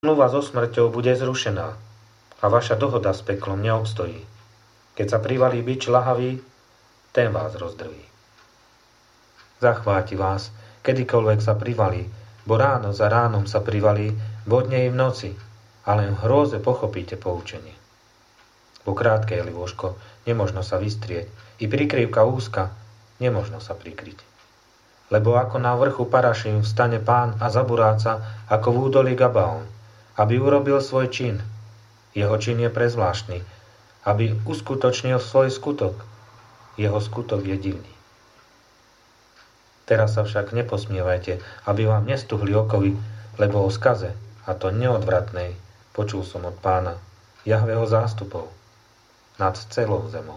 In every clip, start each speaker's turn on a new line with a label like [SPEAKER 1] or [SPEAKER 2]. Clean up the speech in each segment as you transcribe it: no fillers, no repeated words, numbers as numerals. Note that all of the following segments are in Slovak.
[SPEAKER 1] Zmluva so smrťou bude zrušená a vaša dohoda s peklom neobstojí. Keď sa privalí bič ľahavý, ten vás rozdrví. Zachváti vás, kedykoľvek sa privalí, bo ráno za ránom sa privalí, bodne i v noci, a len v hrôze pochopíte poučenie. Po krátkej lôžko nemožno sa vystrieť, i prikrývka úzka nemožno sa prikryť. Lebo ako na vrchu Paraším vstane Pán a zaburáca ako v údolí Gabaón, aby urobil svoj čin. Jeho čin je prezvláštny, aby uskutočnil svoj skutok. Jeho skutok je divný. Teraz sa však neposmievajte, aby vám nestuhli okovy, lebo o skaze, a to neodvratnej, počul som od Pána, Jahveho zástupov, nad celou zemou.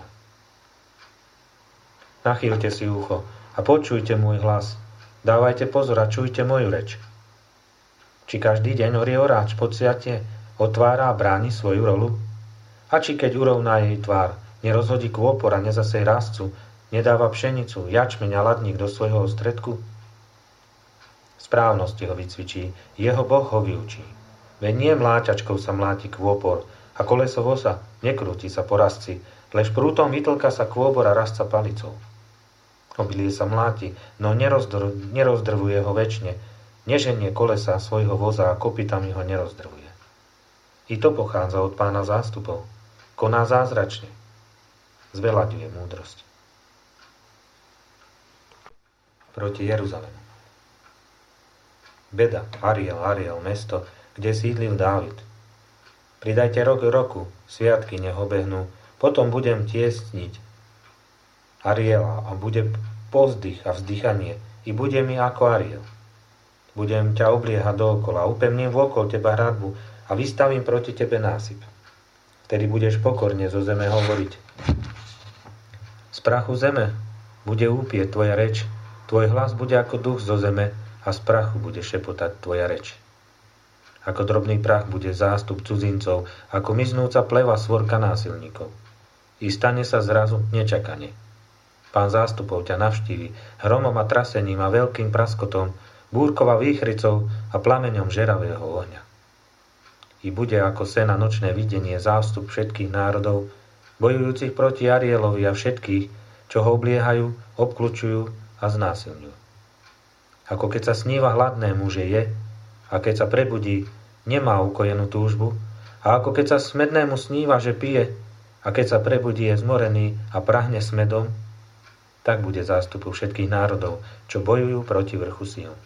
[SPEAKER 1] Nachýlte si ucho a počujte môj hlas, dávajte pozor a čujte moju reč. Či každý deň orie oráč podsiate, otvára a bráni svoju rolu? A či keď urovná jej tvár, nerozhodí kôpor a nezasej ráscu, nedáva pšenicu, jačmeň a ladník do svojho ostredku? Správnosti ho vycvičí, jeho Boh ho vyučí. Veď nie mláťačkou sa mláti kôpor, a koleso voza nekrúti sa po rastci, lež prútom vytlka sa kôbor a rastca palicou. Obilie sa mláti, no nerozdrvuje ho večne, neženie kolesa svojho voza a kopytami ho nerozdrvuje. I to pochádza od Pána zástupov. Koná zázračne. Zveľaďuje múdrosť. Proti Jeruzalému. Beda, Ariel, mesto, kde sídlil Dávid. Pridajte rok roku, sviatky nech obehnú, potom budem tiesniť Ariela a bude pozdych a vzdychanie, i bude mi ako Ariel. Budem ťa obliehať dookola, upevním vôkol teba hradbu a vystavím proti tebe násyp. Vtedy budeš pokorne zo zeme hovoriť. Z prachu zeme bude úpieť tvoja reč, tvoj hlas bude ako duch zo zeme a z prachu bude šepotať tvoja reč. Ako drobný prach bude zástup cudzincov, ako miznúca pleva svorka násilníkov. I stane sa zrazu nečakane. Pán zástupov ťa navštívi hromom a trasením a veľkým praskotom, búrkov a výchricou a plameňom žeravého ohňa. I bude ako sena nočné videnie zástup všetkých národov, bojujúcich proti Arielovi a všetkých, čo ho obliehajú, obkľučujú a znásilňujú. Ako keď sa sníva hladnému, že je, a keď sa prebudí, nemá ukojenú túžbu, a ako keď sa smednému sníva, že pije, a keď sa prebudí, je zmorený a prahne smedom, tak bude zástupu všetkých národov, čo bojujú proti vrchu Sion.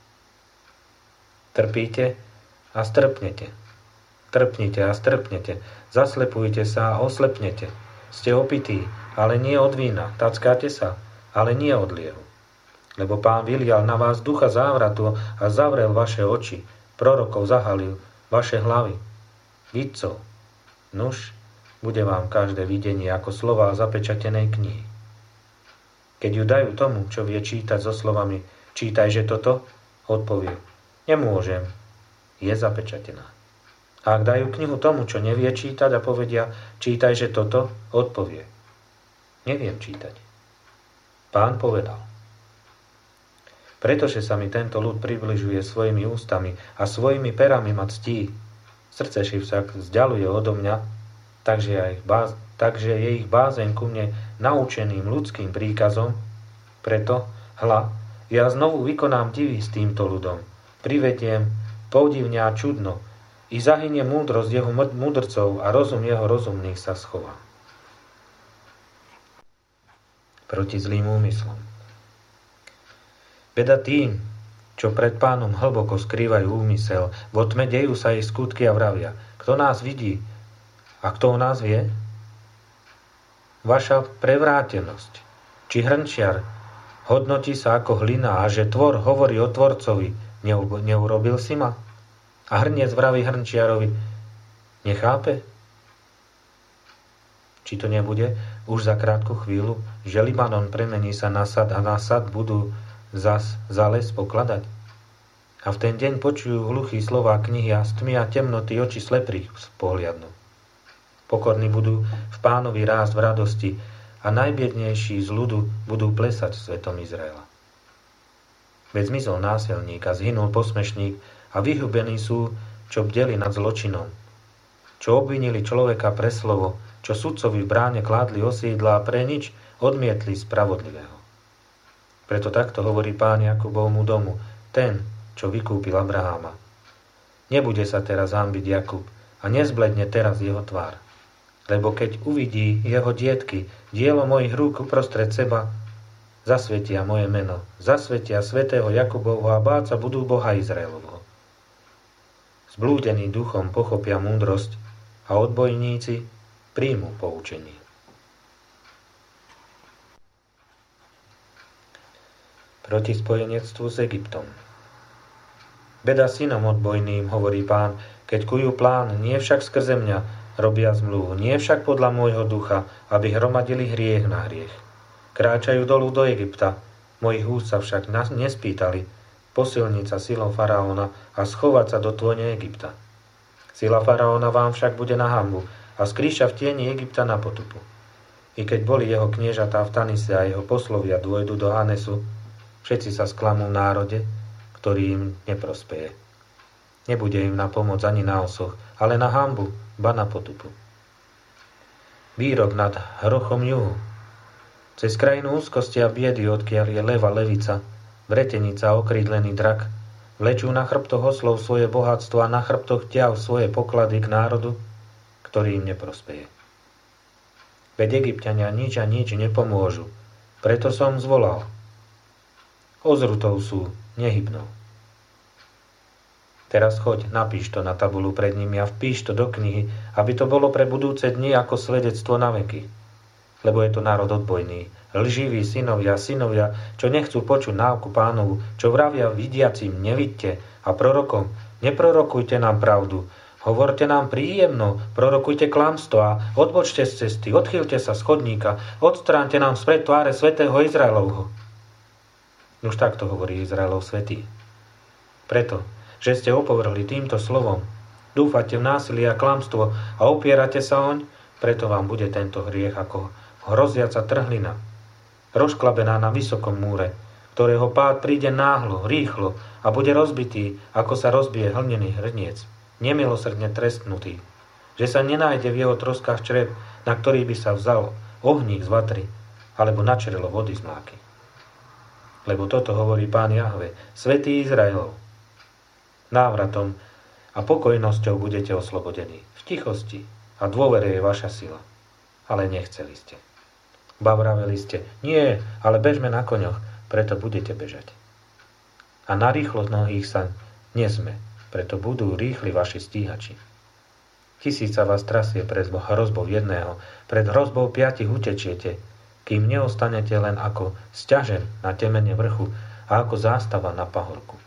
[SPEAKER 1] Trpíte a strpnete. Trpnite a strpnete. Zaslepujte sa a oslepnete. Ste opití, ale nie od vína. Tackáte sa, ale nie od liehu. Lebo Pán vylial na vás ducha závratu a zavrel vaše oči. Prorokov zahalil vaše hlavy. Vidcov. Nuž, bude vám každé videnie ako slová zapečatenej knihy. Keď ju dajú tomu, čo vie čítať so slovami čítaj, že toto, odpovie nemôžem, je zapečatená. A ak dajú knihu tomu, čo nevie čítať a povedia čítaj, že toto, odpovie neviem čítať. Pán povedal. Pretože sa mi tento ľud približuje svojimi ústami a svojimi perami ma ctí, srdce si však vzdialuje odo mňa, takže je ich bázeň ku mne naučeným ľudským príkazom, preto, hľa, ja znovu vykonám divy s týmto ľudom, privediem podivňa čudno, i zahynie múdrosť jeho múdrcov a rozum jeho rozumných sa schová. Proti zlým úmyslom. Beda tým, čo pred Pánom hlboko skrývajú úmysel, vo tme dejú sa ich skutky a vravia. Kto nás vidí a kto o nás vie? Vaša prevrátenosť, či hrnčiar hodnotí sa ako hlina a že tvor hovorí o tvorcovi, neurobil si ma? A hrniec vraví hrnčiarovi, nechápe? Či to nebude už za krátku chvíľu, že Libanon premení sa na sad a na sad budú zas za les pokladať? A v ten deň počujú hluchý slová knihy a z tmy a temnoty oči slepých pohliadnú. Pokorní budú v Pánovi rásť v radosti a najbiednejší z ľudu budú plesať svetom Izraela. Veď zmizol násilník a zhynul posmešník a vyhubení sú čo bdeli nad zločinom, čo obvinili človeka pre slovo, čo sudcovi v bráne kládli osídla a pre nič odmietli spravodlivého. Preto takto hovorí Pán Jakubovmu domu, ten, čo vykúpil Abraháma. Nebude sa teraz hanbiť Jakub a nezbledne teraz jeho tvár. Lebo keď uvidí jeho dietky, dielo mojich rúk uprostred seba, zasvetia moje meno, zasvetia svätého Jakubovho a báť sa budú Boha Izraelovho. Zblúdení duchom pochopia múdrosť a odbojníci príjmu poučenie. Proti spojenectvu s Egyptom. Beda synom odbojným, hovorí Pán, keď kujú plán, nie však skrze mňa robia zmluvu, nie však podľa môjho ducha, aby hromadili hriech na hriech. Kráčajú dolu do Egypta, mojich úst sa však nespýtali, posilniť sa silou faraóna a schovať sa do tône Egypta. Sila faraóna vám však bude na hanbu a skrýša v tieni Egypta na potupu. I keď boli jeho kniežatá v Tanise a jeho poslovia dôjdu do Hanesu, všetci sa sklamú v národe, ktorý im neprospeje. Nebude im na pomoc ani na osoch, ale na hanbu, ba na potupu. Výrok nad hrochom juhu. Cez krajinu úzkosti a biedy, odkiaľ je leva levica, vretenica a okrídlený drak, vlečú na chrbtoch oslov svoje bohatstvo a na chrbtoch ťav svoje poklady k národu, ktorý im neprospeje. Veď Egypťania nič a nič nepomôžu, preto som zvolal. Ozrutou sú, nehybnou. Teraz choď, napíš to na tabulu pred nimi a vpíš to do knihy, aby to bolo pre budúce dni ako svedectvo na veky. Lebo je to národ odbojný, lživí synovia, čo nechcú počuť náuku Pánovu, čo vravia vidiacim, nevidte, a prorokom, neprorokujte nám pravdu, hovorte nám príjemno, prorokujte klamstvo a odbočte z cesty, odchýlte sa z chodníka, odstránte nám spred tváre svätého Izraelovho. Už takto hovorí Izraelov svätý. Preto, že ste opovrhli týmto slovom, dúfate v násilie a klamstvo a opierate sa oň, preto vám bude tento hriech ako hroziaca trhlina, rozklabená na vysokom múre, ktorého pád príde náhlo, rýchlo a bude rozbitý, ako sa rozbije hlnený hrniec, nemilosrdne trestnutý, že sa nenájde v jeho troskách črep, na ktorý by sa vzal ohník z vatry, alebo načrelo vody z mláky. Lebo toto hovorí Pán Jahve, svätý Izraelov. Návratom a pokojnosťou budete oslobodení. V tichosti a dôvere je vaša sila. Ale nechceli ste. Ba vraveli ste, nie, ale bežme na koňoch, preto budete bežať. A na rýchlosť nohých sa nezme, preto budú rýchli vaši stíhači. 1000 vás trasie pred hrozbou jedného, pred hrozbou 5 utečiete, kým neostanete len ako sťažen na temene vrchu a ako zástava na pahorku.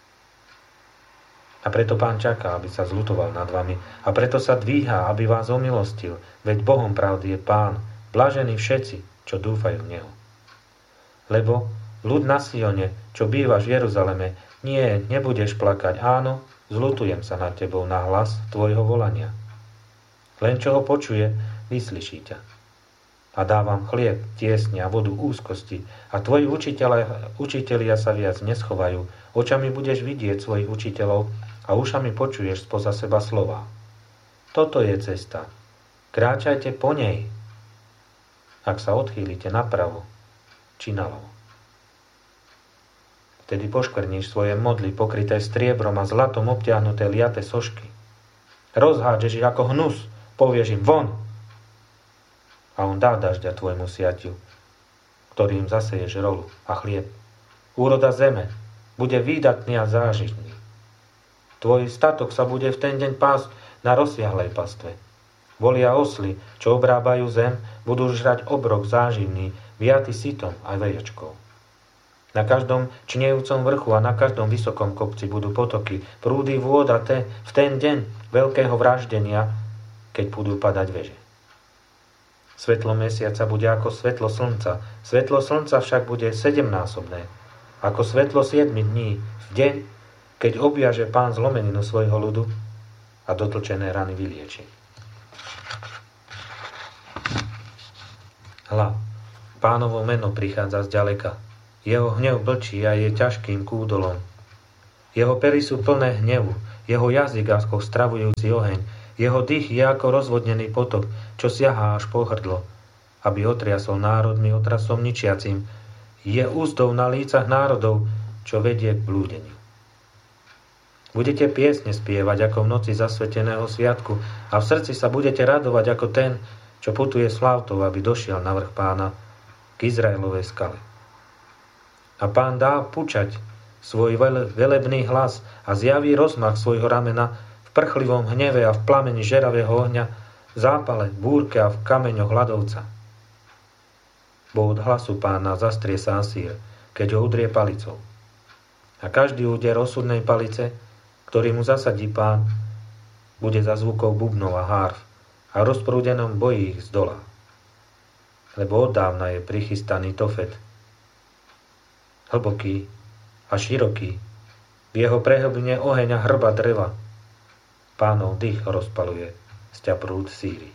[SPEAKER 1] A preto Pán čaká, aby sa zľutoval nad vami, a preto sa dvíha, aby vás omilostil, veď Bohom pravdy je Pán, blažení všetci, čo dúfajú v Neho. Lebo ľud na Sione, čo bývaš v Jeruzaleme, nie, nebudeš plakať, áno, zľutujem sa nad tebou na hlas tvojho volania. Len čo ho počuje, vyslyší ťa. A dávam chlieb, tiesne a vodu úzkosti a tvoji učitelia sa viac neschovajú. Očami budeš vidieť svojich učiteľov a ušami počuješ spoza seba slova. Toto je cesta. Kráčajte po nej, ak sa odchýlite napravo či naľavo. Vtedy poškvrníš svoje modly pokryté striebrom a zlatom obtiahnuté liate sošky. Rozhádžeš ich ako hnus, povieš im von, a on dá dažďa tvojmu siatiu, ktorým zaseješ rolu a chlieb. Úroda zeme bude výdatný a zážitný. Tvoj statok sa bude v ten deň pásť na rozsiahlej pastve. Volia osly, čo obrábajú zem, budú žrať obrok záživný, viaty sitom a vejočkou. Na každom čnejúcom vrchu a na každom vysokom kopci budú potoky, prúdy vôd a v ten deň veľkého vraždenia, keď budú padať veže. Svetlo mesiaca bude ako svetlo slnca však bude 7-násobné, ako svetlo 7 dní, v deň, keď obviaže Pán zlomeninu svojho ľudu a dotlčené rany vylieči. Hľa, Pánovo meno prichádza zďaleka, jeho hnev blčí a je ťažkým kúdolom. Jeho pery sú plné hnevu, jeho jazyk ako stravujúci oheň, jeho dých je ako rozvodnený potok, čo siahá až po hrdlo, aby otriasol národmi otrasom ničiacim, je úzdou na lícach národov, čo vedie k blúdeniu. Budete piesne spievať ako v noci zasveteného sviatku a v srdci sa budete radovať ako ten, čo putuje s flautou, aby došiel na vrch Pána k Izraelovej skale. A Pán dá pučať svoj velebný hlas a zjaví rozmach svojho ramena v prchlivom hneve a v plameni žeravého ohňa, v zápale, búrke a v kameňoch ľadovca. Bo od hlasu Pána zastrie sa Asýr, keď ho udrie palicou. A každý úder osudnej palice, ktorý mu zasadí Pán, bude za zvukov bubnov a hárf a v rozprúdenom boji ich zdolá. Lebo od dávna je prichystaný Tofet, hlboký a široký, v jeho prehlbine oheň a hrba dreva. Pánov dých rozpaluje sťa prúd Sýrii.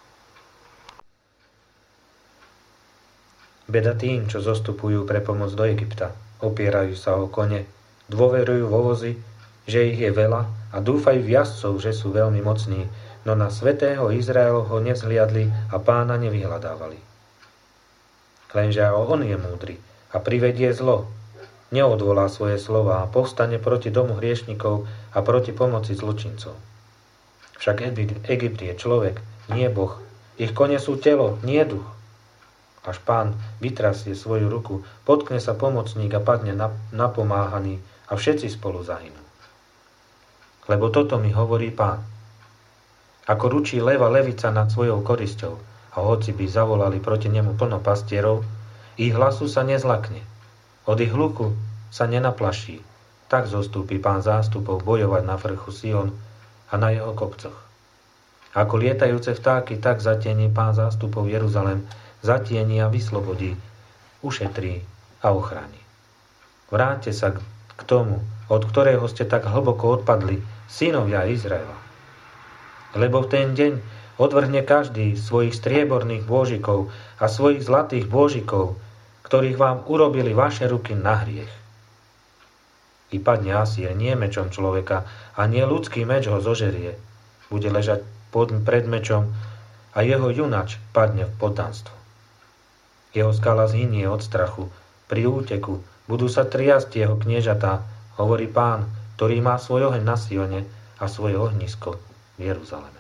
[SPEAKER 1] Beda tým, čo zostupujú pre pomoc do Egypta, opierajú sa o kone, dôverujú vo vozy, že ich je veľa a dúfajú v jazdcov, že sú veľmi mocní, no na svätého Izraelovho nevzhliadli a Pána nevyhľadávali. Lenže on je múdry a privedie zlo, neodvolá svoje slova a povstane proti domu hriešnikov a proti pomoci zločincov. Však Egypt je človek, nie Boh, ich kone sú telo, nie duch. Až Pán vytrasie svoju ruku, potkne sa pomocník a padne napomáhaný a všetci spolu zahynú. Lebo toto mi hovorí Pán. Ako ručí leva levica nad svojou korisťou, a hoci by zavolali proti nemu plno pastierov, ich hlasu sa nezlakne, od ich hluku sa nenaplaší, tak zostúpi Pán zástupov bojovať na vrchu Sion a na jeho kopcoch. Ako lietajúce vtáky, tak zatieni Pán zástupov Jeruzalem, zatieni a vyslobodí, ušetrí a ochráni. Vráťte sa k tomu, od ktorého ste tak hlboko odpadli, synovia Izraela. Lebo v ten deň odvrhne každý svojich strieborných bôžikov a svojich zlatých bôžikov, ktorých vám urobili vaše ruky na hriech. I padne Asýr nie mečom človeka a nie ľudský meč ho zožerie. Bude ležať pred mečom a jeho junač padne v poddanstvo. Jeho skala zhynie od strachu. Pri úteku budú sa triasť jeho kniežatá, hovorí Pán, ktorý má svoj oheň na Sione a svoje ohnisko v Jeruzaleme.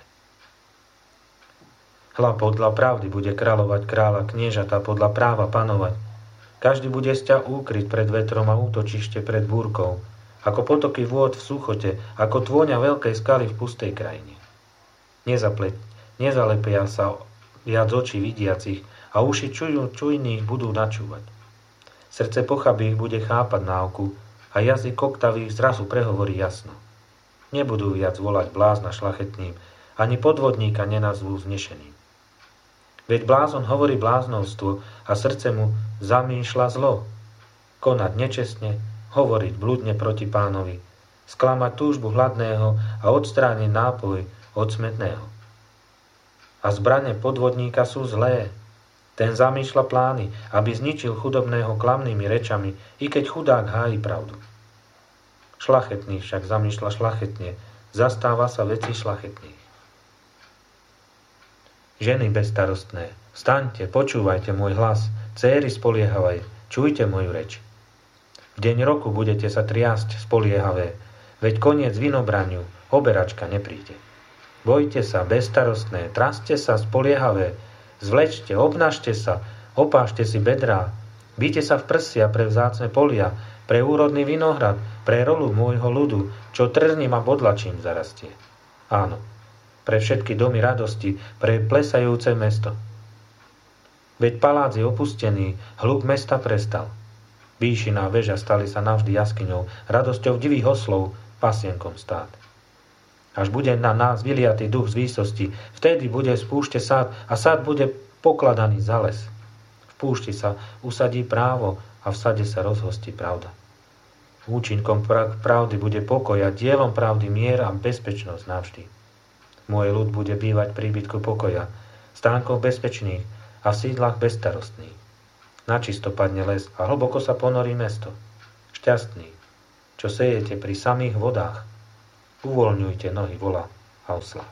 [SPEAKER 1] Hľa podľa pravdy bude kráľovať kráľa, kniežatá podľa práva panovať. Každý bude sťa úkryť pred vetrom a útočište pred búrkou, ako potoky vôd v súchote, ako tôňa veľkej skaly v pustej krajine. Nezalepia sa viac očí vidiacich a uši čujných budú načúvať. Srdce pochabých bude chápať náuku a jazyk koktavých zrazu prehovorí jasno. Nebudú viac volať blázna šlachetným, ani podvodníka nenazvú znešeným. Veď blázon hovorí bláznovstvo a srdce mu zamýšľa zlo. Konať nečestne, hovoriť blúdne proti Pánovi, sklamať túžbu hladného a odstrániť nápoj od smätného. A zbrane podvodníka sú zlé. Ten zamýšľa plány, aby zničil chudobného klamnými rečami, i keď chudák hájí pravdu. Šlachetný však zamýšľa šlachetne, zastáva sa veci šlachetných. Ženy bezstarostné, vstaňte, počúvajte môj hlas, céry spoliehavaj, čujte moju reč. V deň roku budete sa triasť spoliehavé, veď koniec vinobraniu, oberačka nepríde. Bojte sa, bezstarostné, traste sa, spoliehavé, zvlečte, obnažte sa, opášte si bedrá, bijte sa v prsia pre vzácne polia, pre úrodný vinohrad, pre rolu môjho ľudu, čo trním a bodlačím zarastie. Áno, pre všetky domy radosti, pre plesajúce mesto. Veď palác je opustený, hluk mesta prestal. Výšina väža stali sa navždy jaskyňou, radosťou divých oslov, pasienkom stát. Až bude na nás vyliatý duch z výsosti, vtedy bude v púšte sád a sád bude pokladaný za les. V púšti sa usadí právo a v sade sa rozhostí pravda. Účinkom pravdy bude pokoj a dielom pravdy mier a bezpečnosť navždy. Môj ľud bude bývať pri príbytku pokoja, stánkoch bezpečných a v sídlach bezstarostných. Načisto padne les a hlboko sa ponorí mesto. Šťastný, čo sejete pri samých vodách. Uvoľňujte nohy vola a osla.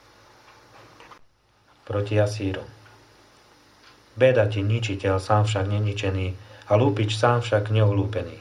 [SPEAKER 1] Proti Asýrom. Beda ti ničiteľ, sám však neničený, a lúpič sám však neolúpený.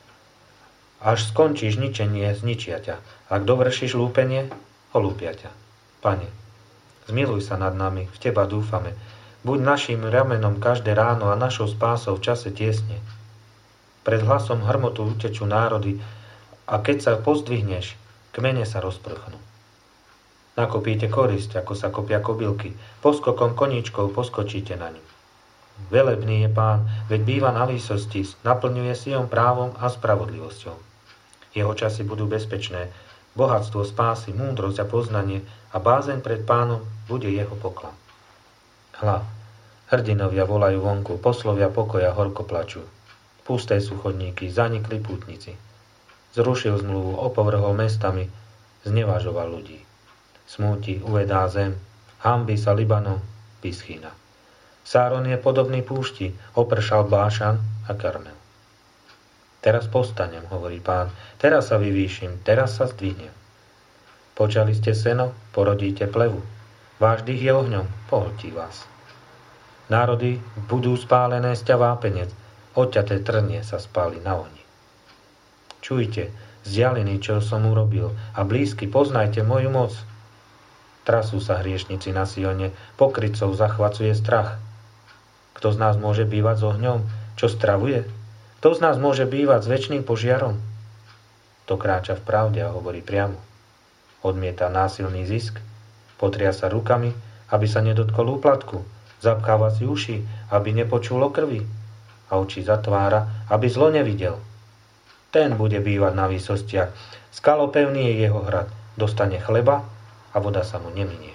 [SPEAKER 1] Až skončíš ničenie, zničia ťa. Ak dovršíš lúpenie, olúpia ťa. Pane, zmiluj sa nad nami, v teba dúfame. Buď našim ramenom každé ráno a našou spásou v čase tiesne. Pred hlasom hrmotu utečú národy a keď sa pozdvihneš, kmene sa rozprchnú. Nakopíte korisť, ako sa kopia kobylky. Poskokom koníčkov poskočíte na ňu. Velebný je Pán, veď býva na výsosti, naplňuje Sion právom a spravodlivosťou. Jeho časy budú bezpečné, bohatstvo spásy, múdrosť a poznanie a bázeň pred Pánom bude jeho poklad. Hľa, hrdinovia volajú vonku, poslovia pokoja horko plačú. Pusté sú chodníky, zanikli pútnici. Zrušil zmluvu, opovrhol mestami, znevažoval ľudí. Smúti, uvedá zem, hanbí sa Libanon, vyschýna. Sáron je podobný púšti, opršal Bášan a Karmel. Teraz postanem, hovorí Pán, teraz sa vyvýšim, teraz sa zdvihnem. Počali ste seno, porodíte plevu. Váš dých je ohňom, pohltí vás. Národy budú spálené sťa vápenec, odťaté trnie sa spáli na ohni. Čujte, vzdialení, čo som urobil, a blízky, poznajte moju moc. Trasú sa hriešnici na Sione, pokrytcov zachvacuje strach. Kto z nás môže bývať s ohňom, čo stravuje? Kto z nás môže bývať s večným požiarom? To kráča v pravde a hovorí priamo. Odmieta násilný zisk, potria sa rukami, aby sa nedotkol úplatku, zapcháva si uši, aby nepočul o krvi, a oči zatvára, aby zlo nevidel. Ten bude bývať na výsostiach, skalopevný je jeho hrad, dostane chleba a voda sa mu neminie.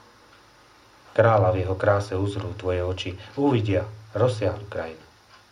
[SPEAKER 1] Kráľa v jeho kráse uzrú tvoje oči, uvidia rozsiahlu krajinu.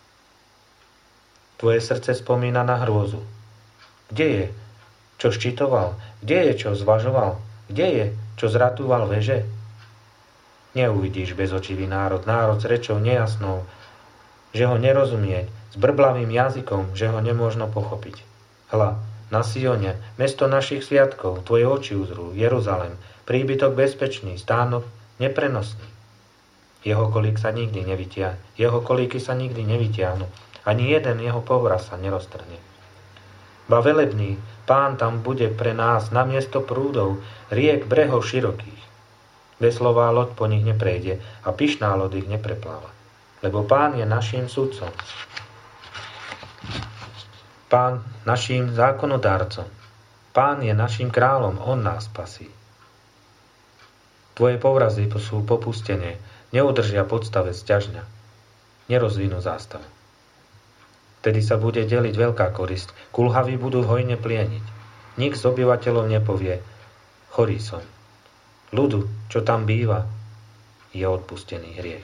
[SPEAKER 1] Tvoje srdce spomína na hrôzu. Kde je, čo ščitoval? Kde je, čo zvažoval? Kde je, čo zratúval veže? Neuvidíš bezočivý národ, národ s rečou nejasnou, že ho nerozumieť, s brblavým jazykom, že ho nemôžno pochopiť. Hľa, na Sione, mesto našich sviatkov, tvoje oči uzrú, Jeruzalem, príbytok bezpečný, stánok neprenosný. Jeho kolíky sa nikdy nevytiahnu, ani jeden jeho povraz sa neroztrhne. Ba velebný, Pán tam bude pre nás namiesto prúdov, riek brehov širokých. Veslová loď po nich neprejde a pyšná loď ich neprepláva. Lebo Pán je naším sudcom. Pán naším zákonodárcom. Pán je naším kráľom, on nás spasí. Tvoje povrazy sú popustené, neudržia podstave sťažňa, nerozvinú zástavu. Vtedy sa bude deliť veľká korisť, kulhaví budú hojne plieniť. Nik z obyvateľov nepovie, chorý som. Ľudu, čo tam býva, je odpustený hriech.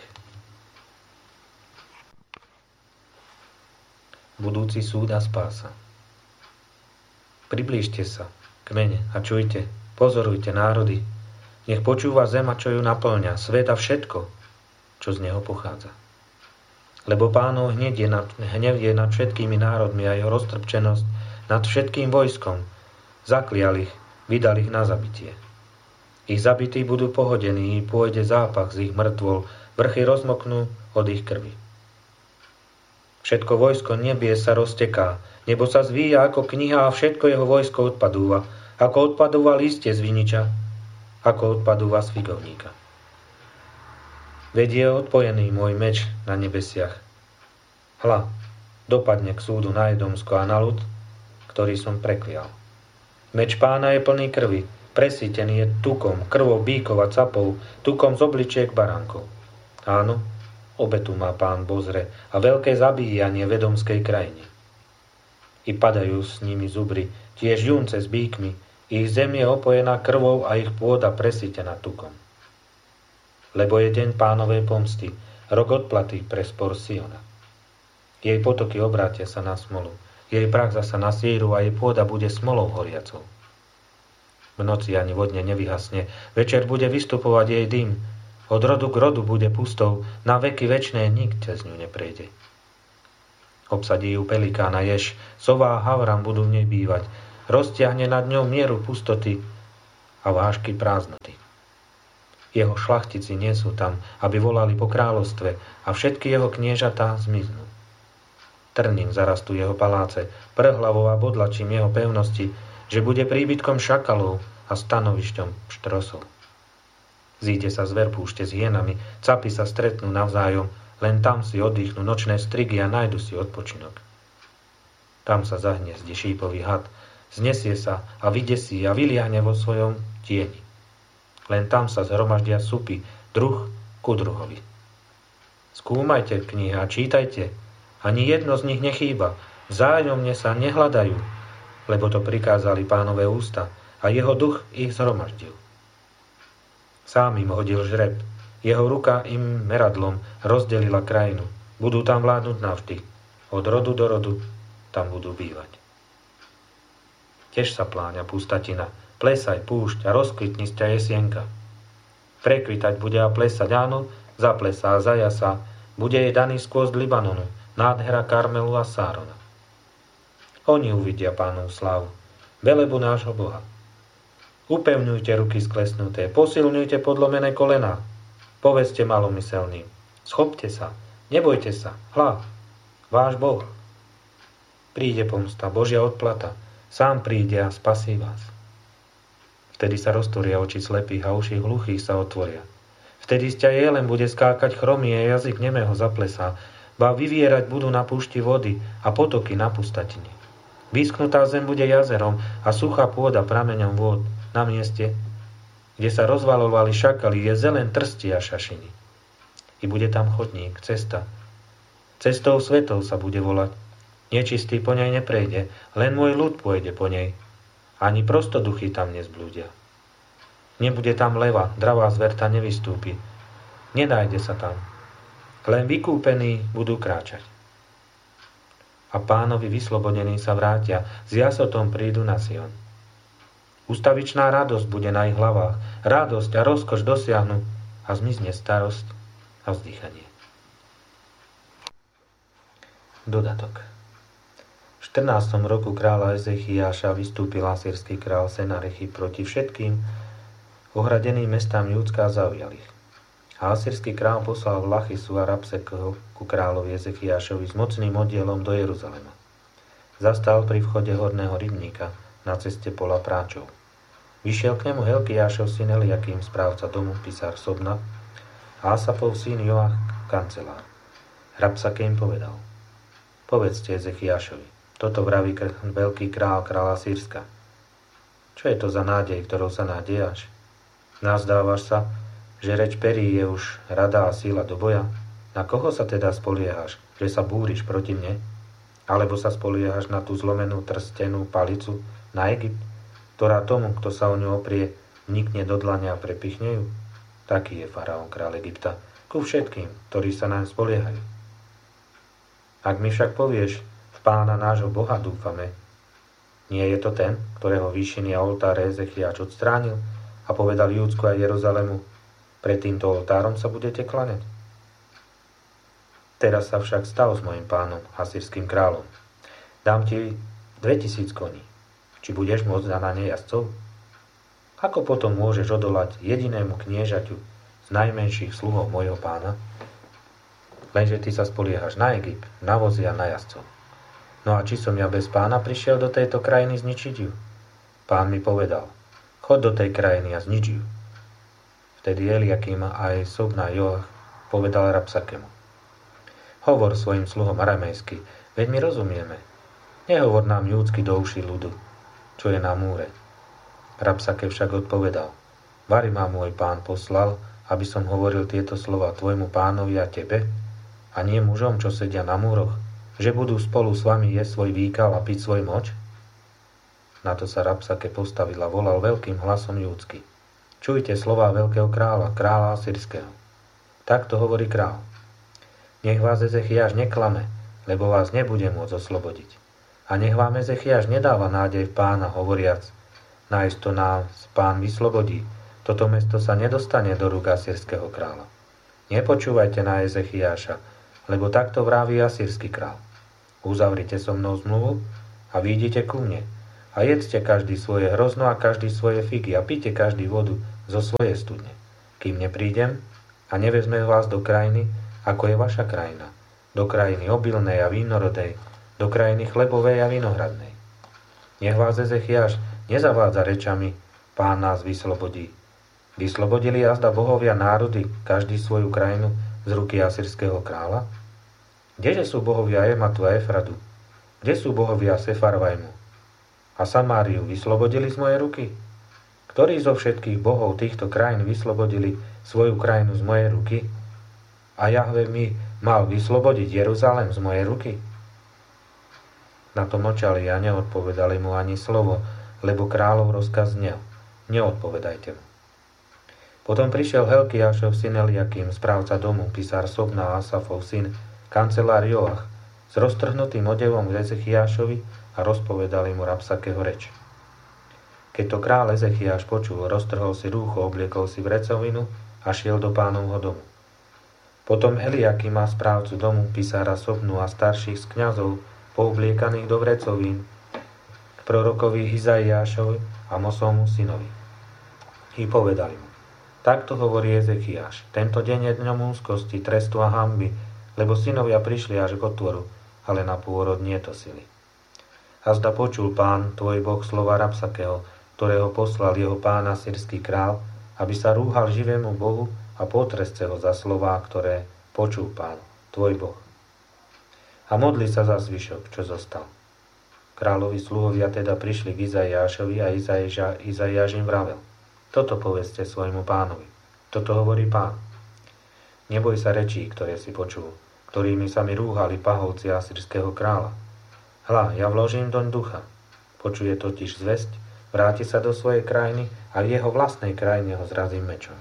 [SPEAKER 1] Budúci súd a spása. Priblížte sa, kmene, a čujte, pozorujte národy. Nech počúva zem a čo ju naplňa, svet a všetko, čo z neho pochádza. Lebo Pánov hnev je nad všetkými národmi a jeho roztrpčenosť nad všetkým vojskom. Zaklial ich, vydal ich na zabitie. Ich zabití budú pohodení, pôjde zápach z ich mŕtvol, vrchy rozmoknú od ich krvi. Všetko vojsko nebie sa rozteká, nebo sa zvíja ako kniha a všetko jeho vojsko odpadúva, ako odpadúva listie z viniča, ako odpadúva z figovníka. Veď je odpojený môj meč na nebesiach. Hľa, dopadne k súdu na Edomsko a na ľud, ktorý som preklial. Meč Pána je plný krvi, presýtený je tukom, krvou bíkov a capov, tukom z obličiek baránkov. Áno, obetu má Pán Bozre a veľké zabíjanie v edomskej krajine. I padajú s nimi zubry, tiež junce s bíkmi, ich zem je opojená krvou a ich pôda presýtená tukom. Lebo je deň Pánovej pomsty, rok odplaty pre spor Siona. Jej potoky obrátia sa na smolu, jej prach zasa na síru a jej pôda bude smolou horiacou. V noci ani vodne nevyhasne, večer bude vystupovať jej dym, od rodu k rodu bude pustou, na veky večné nik cez ňu neprejde. Obsadí ju pelikána jež, sova a havran budú v nej bývať, roztiahne nad ňou mieru pustoty a vážky prázdnoty. Jeho šlachtici nie sú tam, aby volali po kráľovstve a všetky jeho kniežatá zmiznú. Trním zarastú jeho paláce, prhlavou a bodlačím jeho pevnosti, že bude príbytkom šakalov a stanovišťom štrosov. Zíde sa zver púšte s hienami, capy sa stretnú navzájom, len tam si oddychnú nočné strigy a nájdu si odpočinok. Tam sa zahniezdi šípový had, znesie sa a vydesí a vyliahne vo svojom tieni. Len tam sa zhromaždia supy, druh ku druhovi. Skúmajte knihy a čítajte, ani jedno z nich nechýba, vzájomne sa nehľadajú, lebo to prikázali Pánové ústa a jeho duch ich zhromaždil. Sám im hodil žreb, jeho ruka im meradlom rozdelila krajinu. Budú tam vládnuť navždy, od rodu do rodu tam budú bývať. Tiež sa pláňa pustatina, plesaj púšť a rozkvitni z ťa jesienka. Prekvitať bude a plesať, áno, zaplesá a zajasá, bude jej daný skôst Libanonu, nádhera Karmelu a Sárona. Oni uvidia Pánov slávu, velebu nášho Boha. Upevňujte ruky sklesnuté, posilňujte podlomené kolená, povedzte malomyselným, schopte sa, nebojte sa, hľa, váš Boh. Príde pomsta, Božia odplata, sám príde a spasí vás. Vtedy sa roztvoria oči slepých a uši hluchých sa otvoria. Vtedy z ťa jelem bude skákať chromý a jazyk nemého zaplesá, ba vyvierať budú na púšti vody a potoky na pustatine. Vyschnutá zem bude jazerom a suchá pôda prameňom vôd na mieste, kde sa rozvalovali šakali, je zelen trsti a šašiny. I bude tam chodník, cesta. Cestou svetov sa bude volať. Nečistý po nej neprejde, len môj ľud pôjde po nej. Ani prostoduchy tam nezblúdia. Nebude tam leva, dravá zverta nevystúpi. Nenájde sa tam. Len vykúpení budú kráčať. A Pánovi vyslobodení sa vrátia, s jasotom prídu na Sion. Ustavičná radosť bude na ich hlavách, radosť a rozkoš dosiahnu a zmizne starosť a vzdychanie. Dodatok. V 14. roku kráľa Ezechiáša vystúpil asýrsky kráľ Senarechy proti všetkým ohradeným mestám Júdska a zaujal ich. A asýrsky kráľ poslal Lachisu a Rabsekeho ku kráľovi Ezechiášovi s mocným oddielom do Jeruzalema. Zastal pri vchode horného rybníka na ceste pola práčov. Vyšiel k nemu Helkiášov syn Eliakim, správca domu, pisár Sobna, a Asafov syn Joach, kancelár. Rabsake im povedal: Povedzte Ezechiášovi, toto vraví veľký kráľ Asýrska. Čo je to za nádej, ktorou sa nádejáš? Nazdávaš sa, že reč perí je už rada a síla do boja? Na koho sa teda spoliehaš, že sa búriš proti mne? Alebo sa spoliehaš na tú zlomenú trstenú palicu, na Egypt, ktorá tomu, kto sa o ňu oprie, vnikne do dlane a prepichne ju? Taký je faraón kráľ Egypta ku všetkým, ktorí sa naň spoliehajú. Ak mi však povieš, Pána nášho Boha dúfame, nie je to ten, ktorého výšiny a oltáre Ezechiáš odstránil a povedal Júdsku a Jeruzalemu: pred týmto oltárom sa budete klaňať? Teraz sa však stav s mojim pánom, asýrskym kráľom. Dám ti 2000 koní. Či budeš môcť na ne jazdcov? Ako potom môžeš odolať jedinému kniežaťu z najmenších sluhov mojho pána? Lenže ty sa spoliehaš na Egypt, na vozy a na jazdcov. No a či som ja bez pána prišiel do tejto krajiny zničiť ju? Pán mi povedal: chod do tej krajiny a znič ju. Vtedy Eliakim a aj Sobna Joach povedal Rabsakemu: hovor svojim sluhom aramejsky, veď my rozumieme. Nehovor nám júdsky do uší ľudu, čo je na múre. Rabsake však odpovedal: vari ma môj pán poslal, aby som hovoril tieto slova tvojmu pánovi a tebe, a nie mužom, čo sedia na múroch, že budú spolu s vami jesť svoj výkal a piť svoj moč? Na to sa Rabsake postavil a volal veľkým hlasom júdsky: čujte slová veľkého kráľa, kráľa asýrskeho. Takto hovorí kráľ: nech vás Ezechiáš neklame, lebo vás nebude môcť oslobodiť. A nech vám Ezechiáš nedáva nádej v pána, hovoriac: nájsť to nás pán vyslobodí, toto mesto sa nedostane do rúk asýrskeho kráľa. Nepočúvajte na Ezechiáša, lebo takto vraví asýrsky král: uzavrite so mnou zmluvu a výjdite ku mne. a jedzte každý svoje hrozno a každý svoje figy a píte každý vodu zo svojej studne, kým neprídem a nevezme vás do krajiny, ako je vaša krajina, do krajiny obilnej a vínorodej, do krajiny chlebovej a vinohradnej. Nech vás Ezechiáš nezavádza rečami, Pán nás vyslobodí. Vyslobodili azda bohovia národy, každý svoju krajinu z ruky asýrskeho kráľa? Kdeže sú bohovia Ematu a Efradu? Kde sú bohovia Sefarvajmu? A Samáriu vyslobodili z mojej ruky? Ktorí zo všetkých bohov týchto krajín vyslobodili svoju krajinu z mojej ruky? A Jahve mi mal vyslobodiť Jeruzalém z mojej ruky? Na to mlčali a neodpovedali mu ani slovo, lebo kráľov rozkaz znel: neodpovedajte mu. Potom prišiel Helkiášov syn Eliakim, správca domu, pisár Sobna a Asafov syn, kancelár Joach, s roztrhnutým odevom k Ezechiášovi a rozpovedali mu Rabsakého reč. Keď to kráľ Ezechiáš počul, roztrhol si rúcho, obliekol si vrecovinu a šiel do Pánovho domu. Potom Eliakima, správcu domu, pisára Sobnu a starších z kňazov, poobliekaných do vrecovín, k prorokovi Izaiášovi a Mosovmu synovi. I povedali mu: takto hovorí Ezechiáš, tento deň je dňom úzkosti, trestu a hanby, lebo synovia prišli až k otvoru, ale na pôrod nie to sily. Azda počul Pán, tvoj Boh, slova Rabsakého, ktorého poslal jeho pán asýrsky král, aby sa rúhal živému Bohu a potrestce ho za slová, ktoré počul Pán, tvoj Boh. A modli sa za zvyšok, čo zostal. Kráľovi sluhovia teda prišli k Izaiášovi a Izaiáš im vravel: toto povedzte svojmu pánovi. Toto hovorí Pán. Neboj sa rečí, ktoré si počul, ktorými sa mi rúhali pahovci asýrskeho kráľa. Hľa, ja vložím doň ducha. Počuje totiž zvesť, vráti sa do svojej krajiny a v jeho vlastnej krajine ho zrazím mečom.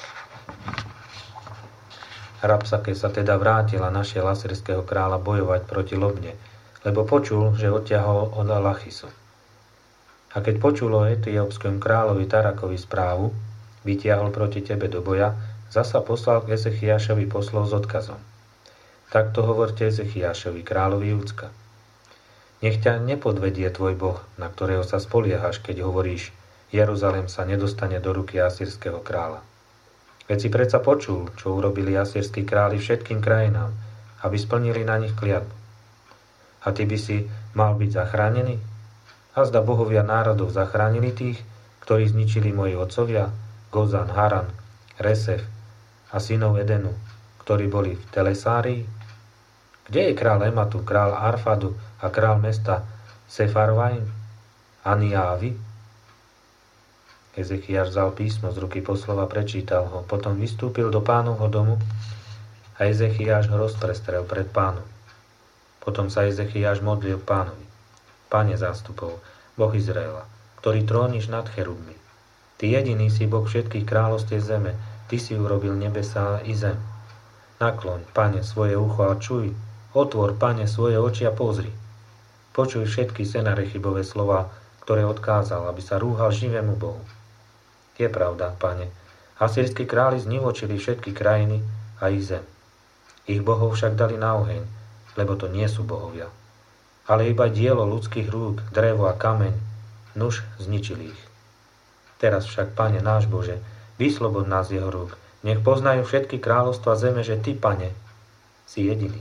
[SPEAKER 1] Rabsake sa teda vrátil a našiel asýrskeho kráľa bojovať proti Lobne, lebo počul, že odtiahol od Lachisu. A keď počul o etiópskom kráľovi Tarakovi správu, vytiahol proti tebe do boja, zasa poslal k Ezechiášovi poslov s odkazom. Takto hovorte Ezechiášovi, kráľovi Júdska. Nech ťa nepodvedie tvoj Boh, na ktorého sa spoliehaš, keď hovoríš: Jeruzalém sa nedostane do ruky asýrskeho kráľa. Veď si predsa počul, čo urobili asýrski králi všetkým krajinám, aby splnili na nich kliatbu. A ty by si mal byť zachránený? Azda bohovia národov zachránili tých, ktorí zničili moji otcovia, Gozan, Haran, Resef a synov Edenu, ktorí boli v Telesárii? Kde je král Ematu, král Arfadu a král mesta Sefarvajm, Aniávi? Ezechiáš vzal písmo z ruky poslova, prečítal ho, potom vystúpil do Pánovho domu a Ezechiáš ho rozprestrel pred Pánom. Potom sa Ezechiáš modlil Pánovi: Pane zástupov, Boh Izraela, ktorý tróniš nad cherubmi, ty jediný si Boh všetkých kráľovstiev zeme, ty si urobil nebesá i zem. Nakloň, Pane, svoje ucho a čuj, otvor, Pane, svoje oči a pozri. Počuj všetky Senarechibové slová, ktoré odkázal, aby sa rúhal živému Bohu. Je pravda, Pane, asýrski králi znivočili všetky krajiny a ich zem. Ich bohov však dali na oheň, lebo to nie sú bohovia, ale iba dielo ľudských rúk, drevo a kameň, nuž zničili ich. Teraz však, Pane náš Bože, vyslobod nás z jeho rúk, nech poznajú všetky kráľovstva zeme, že Ty, Pane, si jediný.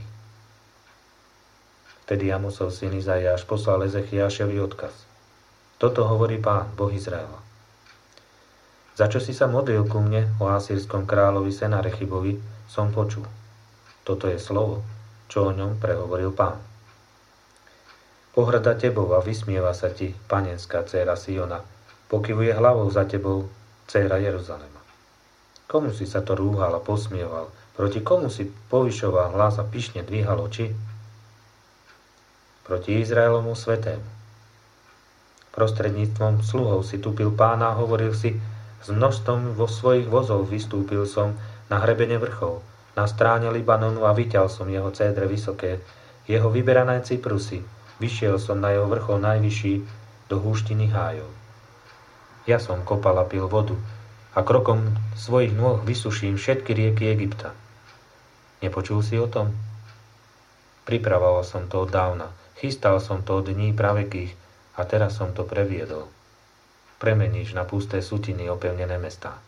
[SPEAKER 1] Vtedy Amosov syn Izaiáš poslal Ezechiášovi odkaz. Toto hovorí Pán, Boh Izraela. Za čo si sa modlil ku mne o asýrskom kráľovi Senarechibovi, som počul. Toto je slovo, čo o ňom prehovoril Pán. Pohrda tebou a vysmieva sa ti, panenská dcéra Siona, pokyvuje hlavou za tebou, dcéra Jeruzalema. Komu si sa to rúhal a posmieval? Proti komu si povyšoval hlas a pyšne dvíhal oči? Proti Izraelomu svetému. Prostredníctvom sluhov si tupil Pána a hovoril si: s množstvom vo svojich vozov vystúpil som na hrebene vrchov, na stráne Libanonu a vyťal som jeho cédre vysoké, jeho vyberané cyprusy, vyšiel som na jeho vrchol najvyšší do húštiny hájov. Ja som kopal a pil vodu a krokom svojich nôh vysuším všetky rieky Egypta. Nepočul si o tom? Pripravoval som to od dávna, chystal som to od dní pravekých a teraz som to previedol. Premeníš na pusté sutiny opevnené mestá.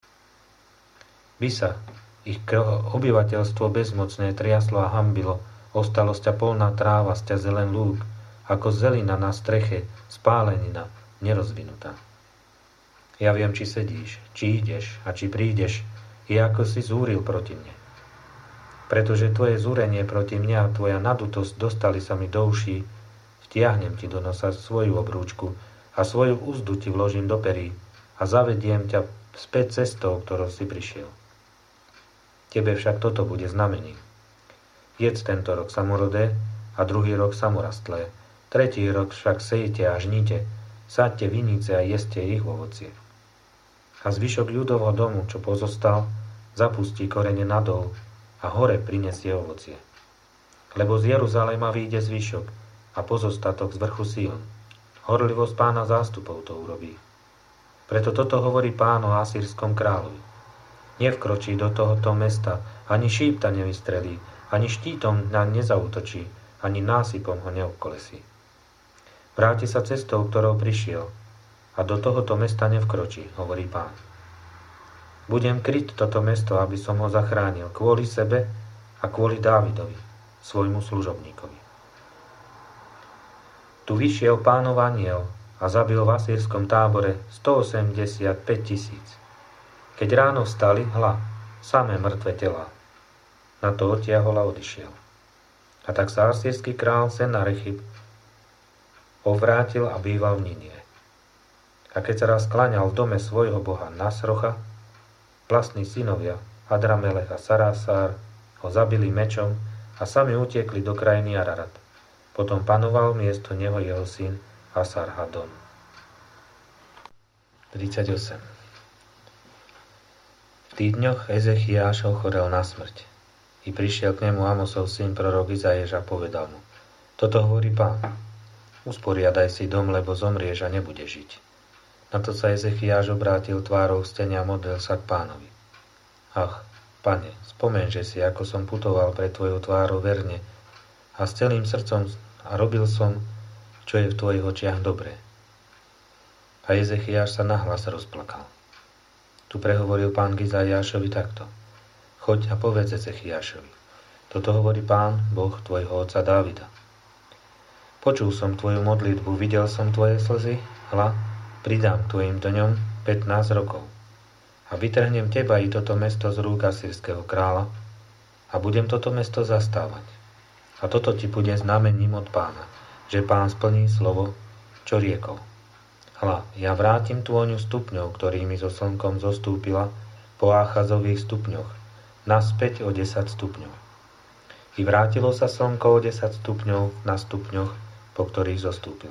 [SPEAKER 1] By sa ich obyvateľstvo bezmocné triaslo a hambilo, ostalo sťa polná tráva, sťa zelen lúk, ako zelina na streche, spálenina, nerozvinutá. Ja viem, či sedíš, či ideš a či prídeš, je ako si zúril proti mne. Pretože tvoje zúrenie proti mňa a tvoja nadutosť dostali sa mi do uší, vtiahnem ti do nosa svoju obrúčku a svoju úzdu ti vložím do perí a zavediem ťa späť cestou, ktorou si prišiel. Tebe však toto bude znamením. Jedz tento rok samorodé a druhý rok samorastlé, tretí rok však sejte a žnite, sáďte vinice a jeste ich ovocie. A zvyšok ľudovho domu, čo pozostal, zapustí korene nadol a hore prinesie ovocie. Lebo z Jeruzalema vyjde zvyšok a pozostatok z vrchu Sion. Horlivosť Pána zástupov to urobí. Preto toto hovorí Pán o asýrskom kráľovi. Nevkročí do tohoto mesta, ani šípta nevystrelí, ani štítom na nezautočí, ani násypom ho neobkolesí. Vráti sa cestou, ktorou prišiel, a do tohoto mesta nevkročí, hovorí Pán. Budem kryť toto mesto, aby som ho zachránil kvôli sebe a kvôli Dávidovi, svojmu služobníkovi. Tu vyšiel Pánov anjel a zabil v asýrskom tábore 185 000. Keď ráno vstali, hľa, samé mŕtve telá. Na to odtiahol a odišiel. A tak sa asýrsky král Senarechib povrátil a býval v Ninie. A keď sa raz kláňal v dome svojho boha Nasrocha, vlastní synovia Adramelech a Sarásár ho zabili mečom a sami utiekli do krajiny Ararat. Potom panoval miesto neho jeho syn Asarhadon. 38. V tých dňoch Ezechiáš ochorel na smrť. I prišiel k nemu Amosov syn prorok Izaiáš a povedal mu: Toto hovorí Pán. Usporiadaj si dom, lebo zomrieš a nebudeš žiť. Na to sa Ezechiáš obrátil tvárou v stene a modlil sa k Pánovi. Ach, Pane, spomeňže si, ako som putoval pred tvojou tvárou verne a s celým srdcom a robil som, čo je v tvojich očiach dobré. A Ezechiáš sa nahlas rozplakal. Tu prehovoril Pán k Izaiášovi takto: Choď a povedz Ezechiášovi: Toto hovorí Pán, Boh tvojho otca Dávida. Počul som tvoju modlitbu, videl som tvoje slzy, hľa, pridám tvojim dňom 15 rokov. A vytrhnem teba i toto mesto z rúk asýrskeho kráľa a budem toto mesto zastávať. A toto ti bude znamením od Pána, že Pán splní slovo, čo riekol. Hľa, ja vrátim tôňu stupňov, ktorými so slnkom zostúpila po Áchazových stupňoch, naspäť o 10 stupňov. I vrátilo sa slnko o 10 stupňov na stupňoch, po ktorých zostúpilo.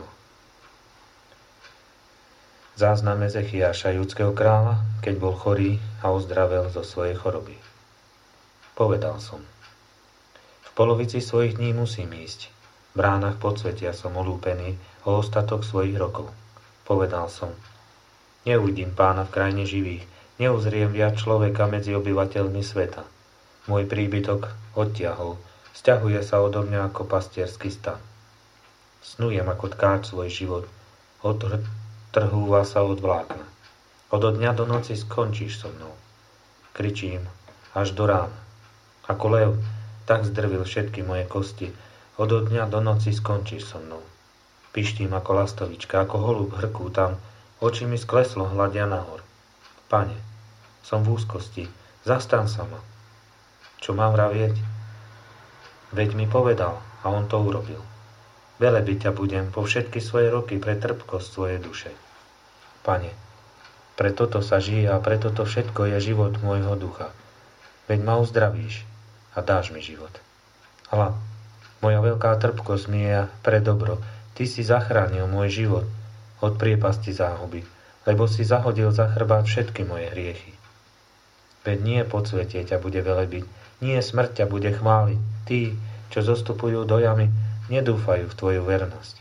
[SPEAKER 1] Záznam Ezechiáša, judského kráľa, keď bol chorý a ozdravel zo svojej choroby. Povedal som: V polovici svojich dní musím ísť. V bránach podsvetia som olúpený o ostatok svojich rokov. Povedal som: Neuvidím Pána v krajine živých, neuzriem viac človeka medzi obyvateľmi sveta. Môj príbytok odtiahol, sťahuje sa odo mňa ako pastierský stan. Snujem ako tkáč svoj život, odtrhúva sa od vlákna. Od dňa do noci skončíš so mnou. Kričím až do rána. Ako lev, tak zdrvil všetky moje kosti. Od dňa do noci skončíš so mnou. Pištím ako lastovička, ako holub hrkútam, oči mi skleslo hľadia nahor. Pane, som v úzkosti, zastan sa ma. Čo mám vravieť? Veď mi povedal a on to urobil. Velebiť ťa budem po všetky svoje roky pre trpkosť svojej duše. Pane, pre toto sa žije a pre toto všetko je život môjho ducha. Veď ma uzdravíš a dáš mi život. Hľa, moja veľká trpkosť mi je pre dobro. Ty si zachránil môj život od priepasti záhuby, lebo si zahodil za chrbát všetky moje hriechy. Veď nie podsvetie ťa bude velebiť, nie smrť ťa bude chváliť. Tí, čo zostupujú do jamy, nedúfajú v tvoju vernosť.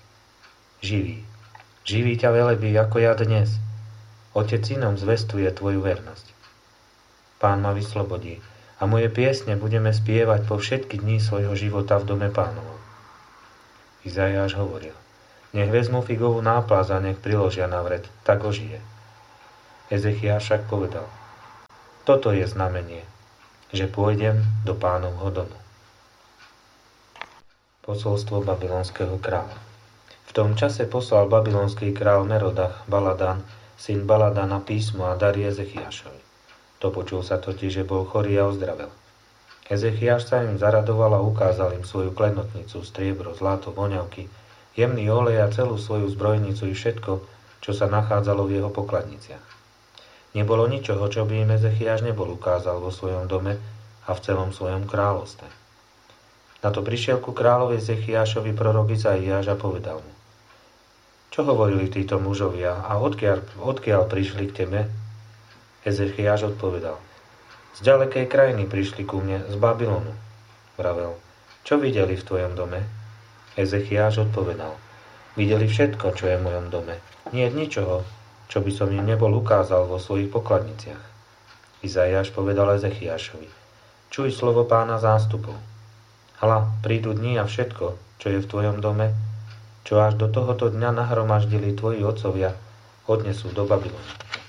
[SPEAKER 1] Živý ťa velebí ako ja dnes. Otec synom zvestuje tvoju vernosť. Pán ma vyslobodí a moje piesne budeme spievať po všetky dní svojho života v dome Pánovom. Izaiáš hovoril: Nech vezmu figovú náplaz a nech priložia na vred, tak ožije. Ezechiáš však povedal: Toto je znamenie, že pôjdem do Pánovho domu. Posolstvo babylonského kráľa. V tom čase poslal babylonský kráľ Merodach Baladan, syn Baladana, písmo a dary Ezechiášovi. To počul sa totiž, že bol chorý a ozdravel. Ezechiáš sa im zaradoval a ukázal im svoju klenotnicu, striebro, zlato, voňavky, jemný olej a celú svoju zbrojnicu i všetko, čo sa nachádzalo v jeho pokladniciach. Nebolo ničoho, čo by im Ezechiáš nebol ukázal vo svojom dome a v celom svojom kráľovstve. Na to prišiel ku kráľovi Ezechiášovi prorok Izaiáš a povedal mu: Čo hovorili títo mužovia a odkiaľ prišli k tebe? Ezechiáš odpovedal: Z ďalekej krajiny prišli ku mne, z Babylonu. Vravel: Čo videli v tvojom dome? Ezechiáš odpovedal: Videli všetko, čo je v mojom dome. Nie je ničoho, čo by som im nebol ukázal vo svojich pokladniciach. Izaiáš povedal Ezechiášovi: Čuj slovo Pána zástupov. Hľa, prídu dni a všetko, čo je v tvojom dome, čo až do tohoto dňa nahromaždili tvoji otcovia, odnesú do Babylonu.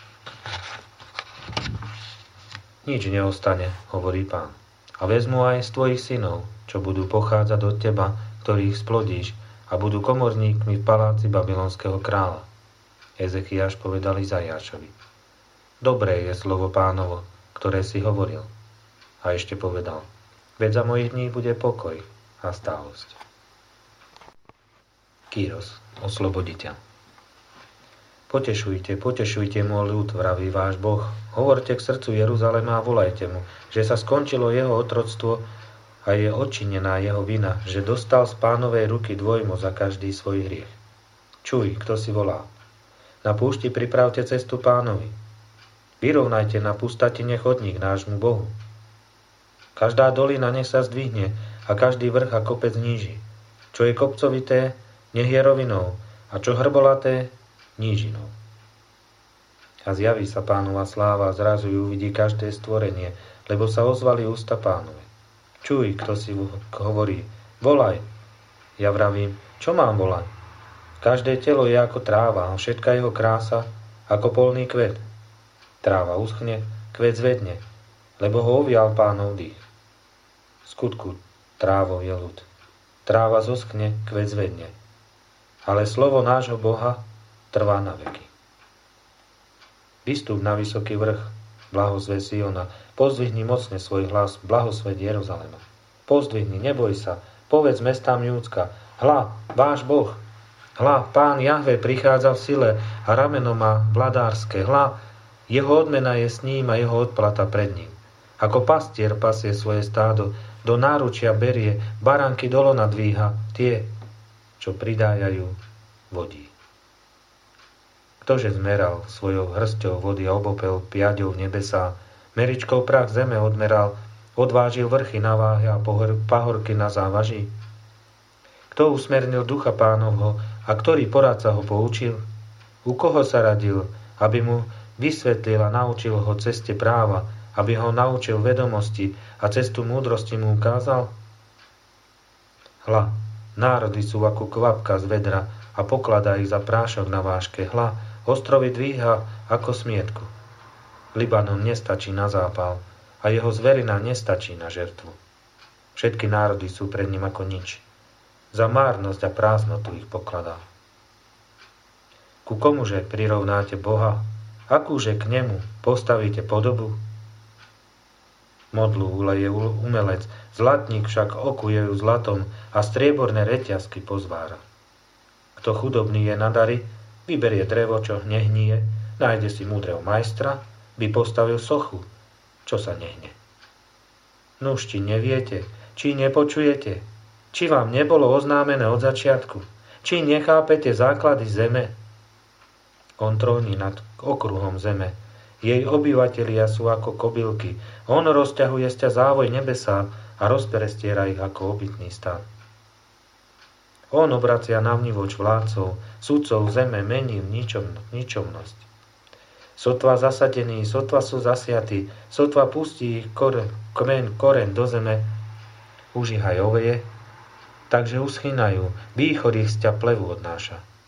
[SPEAKER 1] Nič neostane, hovorí Pán. A vezmu aj z tvojich synov, čo budú pochádzať od teba, ktorých splodíš, a budú komorníkmi v paláci babylonského kráľa. Ezechiáš povedal Izaiášovi: Dobré je slovo Pánovo, ktoré si hovoril. A ešte povedal: Veď za mojich dní bude pokoj a stálosť. Kyros, osloboditeľ. Potešujte môj ľud, vraví váš Boh. Hovorte k srdcu Jeruzalema a volajte mu, že sa skončilo jeho otroctvo a je odčinená jeho vina, že dostal z Pánovej ruky dvojmo za každý svoj hriech. Čuj, kto si volá. Na púšti pripravte cestu Pánovi. Vyrovnajte na pustatine chodník nášmu Bohu. Každá dolina nech sa zdvihne a každý vrch a kopec níži. Čo je kopcovité, nech je rovinou, a čo hrbolaté, nížinou. A zjaví sa Pánova sláva a zrazu ju uvidí každé stvorenie, lebo sa ozvali ústa Pánove. Čuj, kto si hovorí, volaj. Ja vravím, čo mám volať? Každé telo je ako tráva a všetka jeho krása ako polný kvet. Tráva uschne, kvet zvedne, lebo ho ovial Pánov dých. V skutku trávou je ľud. Tráva zoschne, kvet zvedne. Ale slovo nášho Boha trvá na veky. Vystúp na vysoký vrch, blahosve Siona, pozdvihni mocne svoj hlas, blahosveď Jeruzalema. Pozdvihni, neboj sa, povedz mestám Júdska: Hľa, váš Boh, hľa, Pán Jahve prichádza v sile a rameno má vladárske. Hľa, jeho odmena je s ním a jeho odplata pred ním. Ako pastier pasie svoje stádo, do náručia berie, baránky do lona dvíha, tie, čo pridájajú vodí. Ktože zmeral svojou hrsťou vody a obopel piaďou v nebesá, meričkou prach zeme odmeral, odvážil vrchy na váhe a pahorky na závaží? Kto usmernil ducha Pánovho a ktorý poradca ho poučil? U koho sa radil, aby mu vysvetlil a naučil ho ceste práva, aby ho naučil vedomosti a cestu múdrosti mu ukázal? Hľa, národy sú ako kvapka z vedra a pokladá ich za prášok na váške. Hľa, ostrovy dvíha ako smietku. Libanon nestačí na zápal a jeho zverina nestačí na žertvu. Všetky národy sú pred ním ako nič. Za márnosť a prázdnotu ich pokladá. Ku komuže prirovnáte Boha? Akúže k nemu postavíte podobu? Modlu uleje umelec, zlatník však okuje ju zlatom a strieborné reťazky pozvára. Kto chudobný je na dary, vyberie drevo, čo nehnie, nájde si múdreho majstra, by postavil sochu, čo sa nehne. Nuž, či neviete, či nepočujete, či vám nebolo oznámené od začiatku, či nechápete základy zeme. On tróni nad okruhom zeme, jej obyvatelia sú ako kobylky, on rozťahuje sťa závoj nebesá a rozprestiera ich ako obytný stan. On obracia navnívoč vládcov, sudcov zeme mení v ničomnosť. Sotva zasadení, sotva sú zasiatí, sotva pustí ich koreň do zeme, už ich aj oveje, takže uschynajú, východ ich sťa plevu odnáša.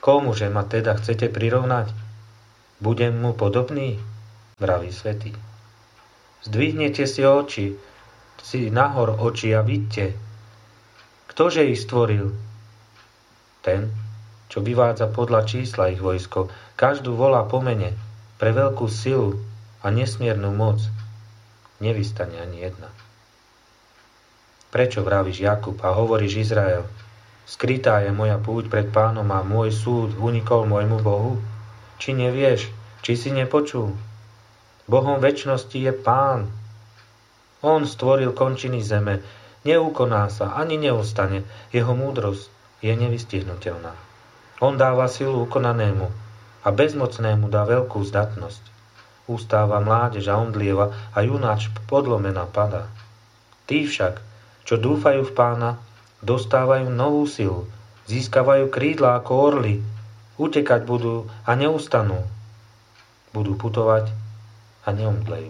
[SPEAKER 1] Komuže ma teda chcete prirovnať? Budem mu podobný? Vraví svätý. Zdvihnete si oči, si nahor oči a vidte. Ktože ich stvoril? Ten, čo vyvádza podľa čísla ich vojsko, každú volá po mene, pre veľkú silu a nesmiernu moc. Nevystane ani jedna. Prečo vravíš Jakub a hovoríš Izrael? Skrytá je moja púť pred Pánom a môj súd unikol môjmu Bohu? Či nevieš, či si nepočul? Bohom večnosti je Pán. On stvoril končiny zeme, neukoná sa, ani neostane. Jeho múdrosť je nevystihnutelná. On dáva silu ukonanému a bezmocnému dá veľkú zdatnosť. Ustáva mládež a omdlieva a junáč podlomená padá. Tí však, čo dúfajú v Pána, dostávajú novú silu, získavajú krídla ako orly, utekať budú a neustanú. Budú putovať a neomdlejú.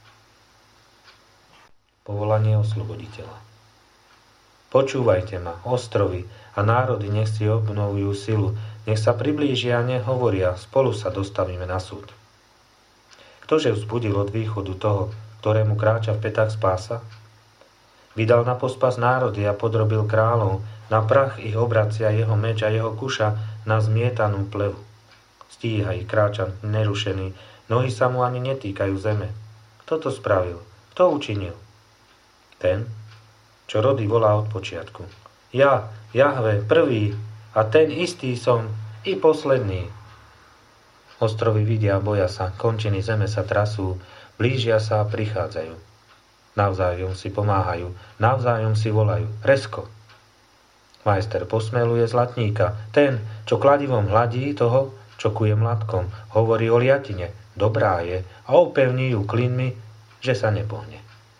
[SPEAKER 1] Povolanie osloboditeľa. Počúvajte ma, ostrovy a národy, nech si obnovujú silu, nech sa priblížia a nehovoria, spolu sa dostavíme na súd. Ktože vzbudil od východu toho, ktorému kráča v petách spása? Vydal na pospas národy a podrobil kráľov, na prach ich obracia jeho meč a jeho kuša na zmietanú plevu. Stíha ich kráča nerušený, nohy sa mu ani netýkajú zeme. Kto to spravil? Kto učinil? Ten, čo rody volá od počiatku. Ja, Jahve, prvý, a ten istý som, i posledný. Ostrovy vidia a boja sa, končiny zeme sa trasú, blížia sa a prichádzajú. Navzájom si pomáhajú, navzájom si volajú. Resko. Majster posmeluje zlatníka. Ten, čo kladivom hladí toho, čo kuje mladkom. Hovorí o liatine. Dobrá je a opevní ju klinmi, že sa nepohne.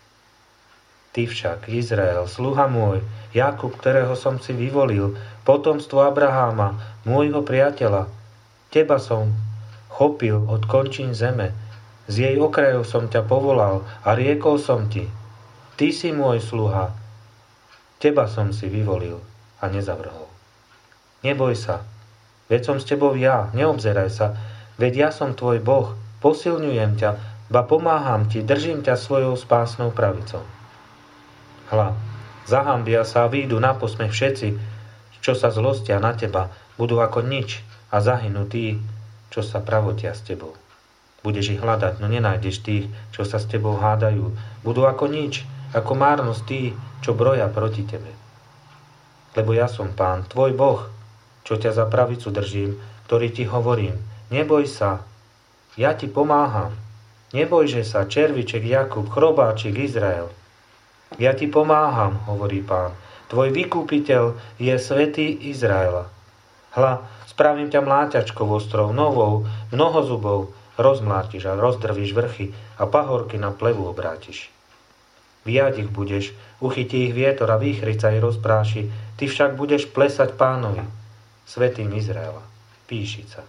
[SPEAKER 1] Ty však, Izrael, sluha môj, Jakub, ktorého som si vyvolil, potomstvo Abraháma, môjho priateľa, teba som chopil od končín zeme, z jej okrajov som ťa povolal a riekol som ti, ty si môj sluha, teba som si vyvolil a nezavrhol. Neboj sa, veď som s tebou ja, neobzeraj sa, veď ja som tvoj Boh, posilňujem ťa, ba pomáham ti, držím ťa svojou spásnou pravicou. Hľa, zahambia sa a výjdu na posmech všetci, čo sa zlostia na teba, budú ako nič a zahynú tí, čo sa pravotia s tebou. Budeš ich hľadať, no nenájdeš tých, čo sa s tebou hádajú. Budú ako nič, ako márnosť tí, čo broja proti tebe. Lebo ja som Pán, tvoj Boh, čo ťa za pravicu držím, ktorý ti hovorím, neboj sa, ja ti pomáham. Nebojže sa, červiček Jakub, chrobáčik Izrael. Ja ti pomáham, hovorí Pán. Tvoj vykúpiteľ je svätý Izraela. Hľa, spravím ťa mláťačkou ostrov, novou, mnohozubou, rozmlátiš a rozdrvíš vrchy a pahorky na plevu obrátiš. Viať ich budeš, uchytí ich vietor a výchrica ich rozpráši, ty však budeš plesať Pánovi, svätým Izraela, píšica.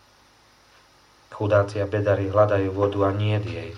[SPEAKER 1] Chudáci a bedari hľadajú vodu a niet jej.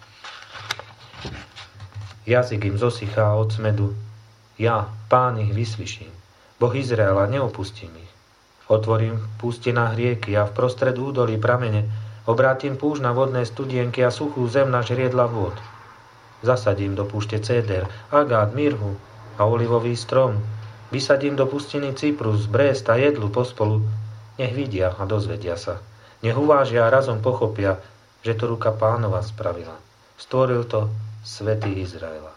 [SPEAKER 1] Jazyk im zosychá od smedu. Ja, Pán, ich vyslyším. Boh Izraela, neopustím ich. Otvorím v pustinách rieky a v prostred údolí pramene, obrátim púšť na vodné studienky a suchú zem na žriedla vôd. Zasadím do púšte céder, agát, mirhu a olivový strom. Vysadím do pustiny cyprus, brést a jedlu pospolu. Nech vidia a dozvedia sa. Nech uvážia a razom pochopia, že to ruka Pánova spravila. Stvoril to svätý Izraela.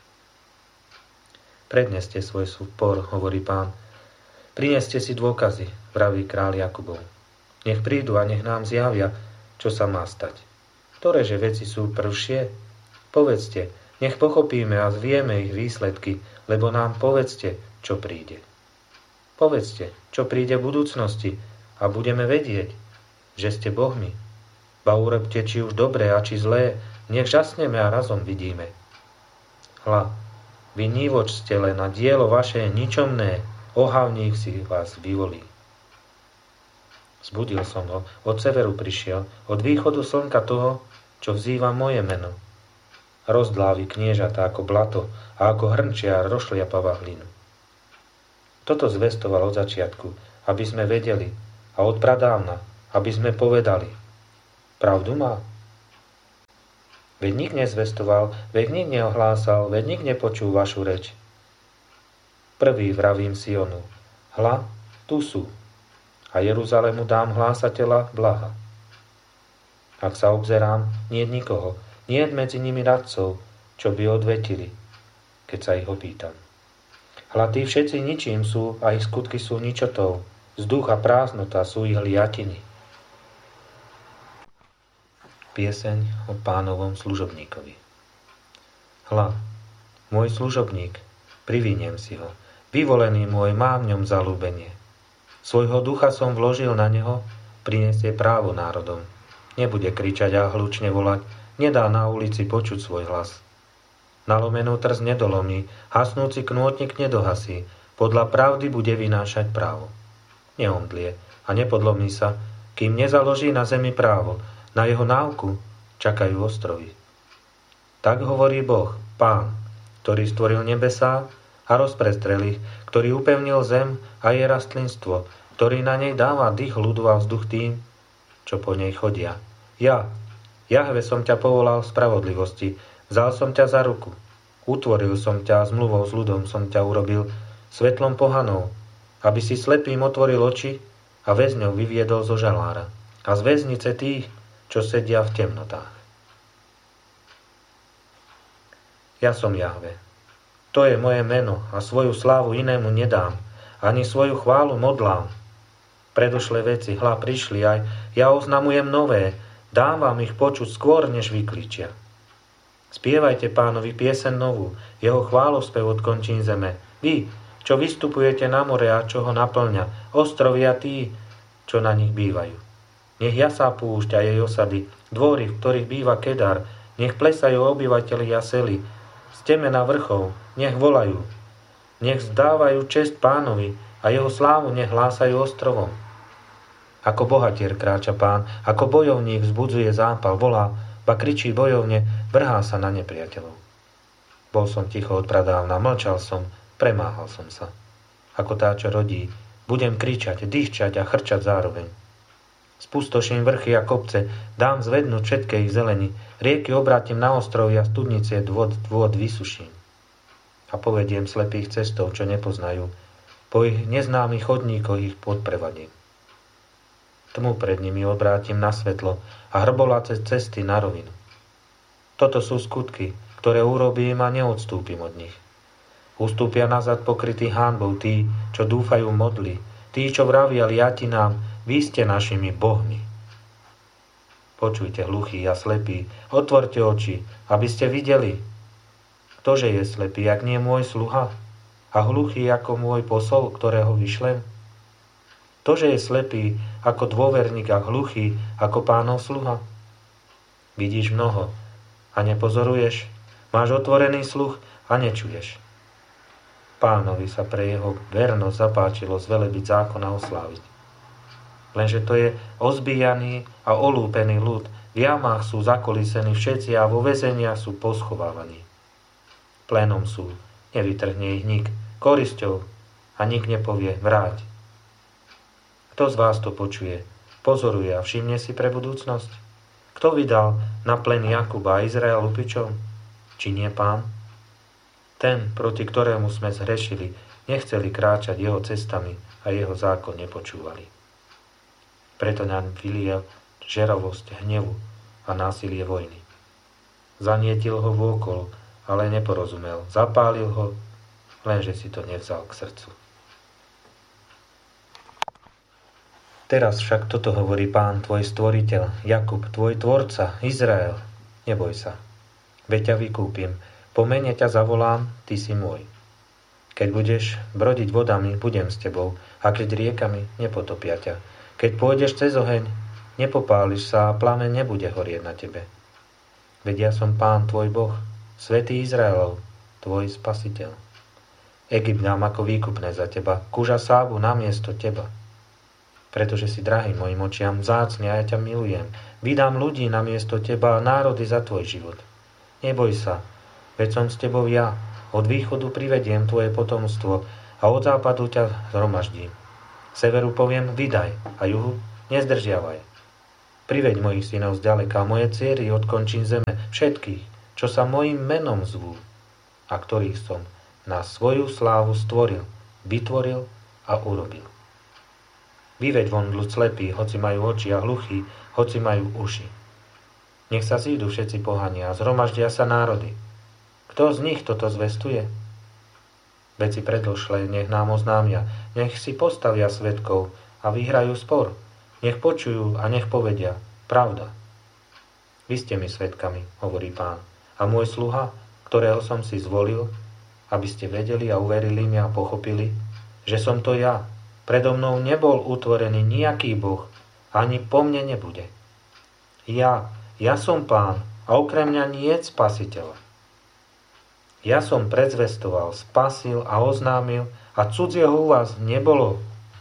[SPEAKER 1] Predneste svoj spor, hovorí Pán. Prineste si dôkazy, vraví kráľ Jakubov. Nech prídu a nech nám zjavia, čo sa má stať. Ktoréže veci sú prvšie? Povedzte, nech pochopíme a zvieme ich výsledky, lebo nám povedzte, čo príde. Povedzte, čo príde v budúcnosti a budeme vedieť, že ste Bohmi. Ba urobte, či už dobré a či zlé, nech žasneme a razom vidíme. Hľa, vy nívoč ste len a dielo vaše ničomné, ohavník si vás vyvolí. Zbudil som ho, od severu prišiel, od východu slnka toho, čo vzýva moje meno. Rozdlávi kniežata ako blato a ako hrnčiar rošliapava hlinu. Toto zvestoval od začiatku, aby sme vedeli a od pradávna, aby sme povedali, pravdu má. Veď nik nezvestoval, veď nik neohlásal, veď nik nepočul vašu reč. Prvý vravím Sionu, hľa, tu sú, a Jeruzalému dám hlásateľa blaha. Ak sa obzerám, niet nikoho, niet medzi nimi radcov, čo by odvetili, keď sa ich opýtam. Hľa tí všetci ničím sú a ich skutky sú ničotou, vzduch a prázdnota sú ich liatiny. Pieseň o Pánovom služobníkovi. Hľa, môj služobník, priviniem si ho, vyvolený môj, mám v ňom zaľúbenie. Svojho ducha som vložil na neho, prinesie právo národom. Nebude kričať a hlučne volať, nedá na ulici počuť svoj hlas. Nalomenú trz nedolomí, hasnúci knôtnik nedohasí, podľa pravdy bude vynášať právo. Neomdlie a nepodlomí sa, kým nezaloží na zemi právo, na jeho náuku čakajú ostrovy. Tak hovorí Boh, Pán, ktorý stvoril nebesá a rozprestrel ich, ktorý upevnil zem a jej rastlinstvo, ktorý na nej dáva dých ľudu a vzduch tým, čo po nej chodia. Ja, Jahve, som ťa povolal v spravodlivosti, vzal som ťa za ruku, utvoril som ťa a zmluvou s ľudom som ťa urobil svetlom pohanov, aby si slepým otvoril oči a väzňov vyviedol zo žalára a z väznice tých, čo sedia v temnotách. Ja som Jahve. To je moje meno a svoju slávu inému nedám, ani svoju chválu modlám. Predošlé veci, hľa, prišli aj, ja oznamujem nové, dám vám ich počuť skôr, než vykličia. Spievajte Pánovi pieseň novú, jeho chválospev od končín zeme. Vy, čo vystupujete na more a čo ho naplňa, ostrovy a tí, čo na nich bývajú. Nech jasá púšť a jej osady, dvory, v ktorých býva Kedar, nech plesajú obyvatelia sely, z temena vrchov, nech volajú. Nech vzdávajú česť Pánovi a jeho slávu nech hlásajú ostrovom. Ako bohatier kráča Pán, ako bojovník vzbudzuje zápal, volá, ba kričí bojovne, vrhá sa na nepriateľov. Bol som ticho od pradávna, mlčal som, premáhal som sa. Ako tá, čo rodí, budem kričať, dýchčať a chrčať zároveň. Spustoším vrchy a kopce, dám zvednúť všetké ich zelení, rieky obrátim na ostrovy a studnice dôd vysuším. A povediem slepých cestou, čo nepoznajú, po ich neznámych chodníkoch ich podprevadím. Tmu pred nimi obrátim na svetlo a hrbolace cesty na rovinu. Toto sú skutky, ktoré urobím a neodstúpim od nich. Ustúpia nazad pokrytí hanbou tí, čo dúfajú modly, tí, čo vravia liatinám, vy ste našimi bohmi. Počujte, hluchí a slepí, otvorte oči, aby ste videli. Ktože je slepý, ak nie môj sluha? A hluchý ako môj posol, ktorého vyšlem? Ktože je slepý ako dôverník a hluchý ako Pánov sluha? Vidíš mnoho a nepozoruješ, máš otvorený sluch a nečuješ. Pánovi sa pre jeho vernosť zapáčilo zvelebiť zákon a osláviť. Lenže to je ozbíjaný a olúpený ľud, v jamách sú zakolísení všetci a vo väzeniach sú poschovávaní. Plénom sú, nevytrhne ich nik, korisťou a nik nepovie vráť. Kto z vás to počuje, pozoruje a všimne si pre budúcnosť? Kto vydal na plen Jakuba a Izrael lupičom? Či nie Pán? Ten, proti ktorému sme zhrešili, nechceli kráčať jeho cestami a jeho zákon nepočúvali. Preto nám vyliel žeravosť hnevu a násilie vojny. Zanietil ho vôkol, ale neporozumel. Zapálil ho, lenže si to nevzal k srdcu. Teraz však toto hovorí Pán, tvoj stvoriteľ, Jakub, tvoj tvorca, Izrael. Neboj sa, veď ťa vykúpim, po mene ťa zavolám, ty si môj. Keď budeš brodiť vodami, budem s tebou, a keď riekami, nepotopia ťa. Keď pôjdeš cez oheň, nepopáliš sa a plameň nebude horieť na tebe. Veď ja som Pán tvoj Boh, Svätý Izraelov, tvoj Spasiteľ. Egypt dám ako výkupné za teba, kúža Sábu namiesto teba. Pretože si drahý mojim očiam, vzácne a ja ťa milujem. Vydám ľudí namiesto teba a národy za tvoj život. Neboj sa, veď som s tebou ja. Od východu privediem tvoje potomstvo a od západu ťa zhromaždím. Severu poviem, vydaj, a juhu, nezdržiavaj. Priveď mojich synov zďaleka, moje dcéry od končín zeme, všetkých, čo sa mojim menom zvú, a ktorých som na svoju slávu stvoril, vytvoril a urobil. Vyveď von ľud slepý, hoci majú oči, a hluchí, hoci majú uši. Nech sa zídu všetci pohania a zhromaždia sa národy. Kto z nich toto zvestuje? Veci predložlé, nech nám oznámia, nech si postavia svedkov a vyhrajú spor. Nech počujú a nech povedia, pravda. Vy ste mi svedkami, hovorí Pán, a môj sluha, ktorého som si zvolil, aby ste vedeli a uverili mi a pochopili, že som to ja. Predo mnou nebol utvorený nejaký Boh, ani po mne nebude. Ja som Pán a okrem mňa nie je spasiteľa. Ja som predzvestoval, spasil a oznámil a cudzieho u vás nebolo.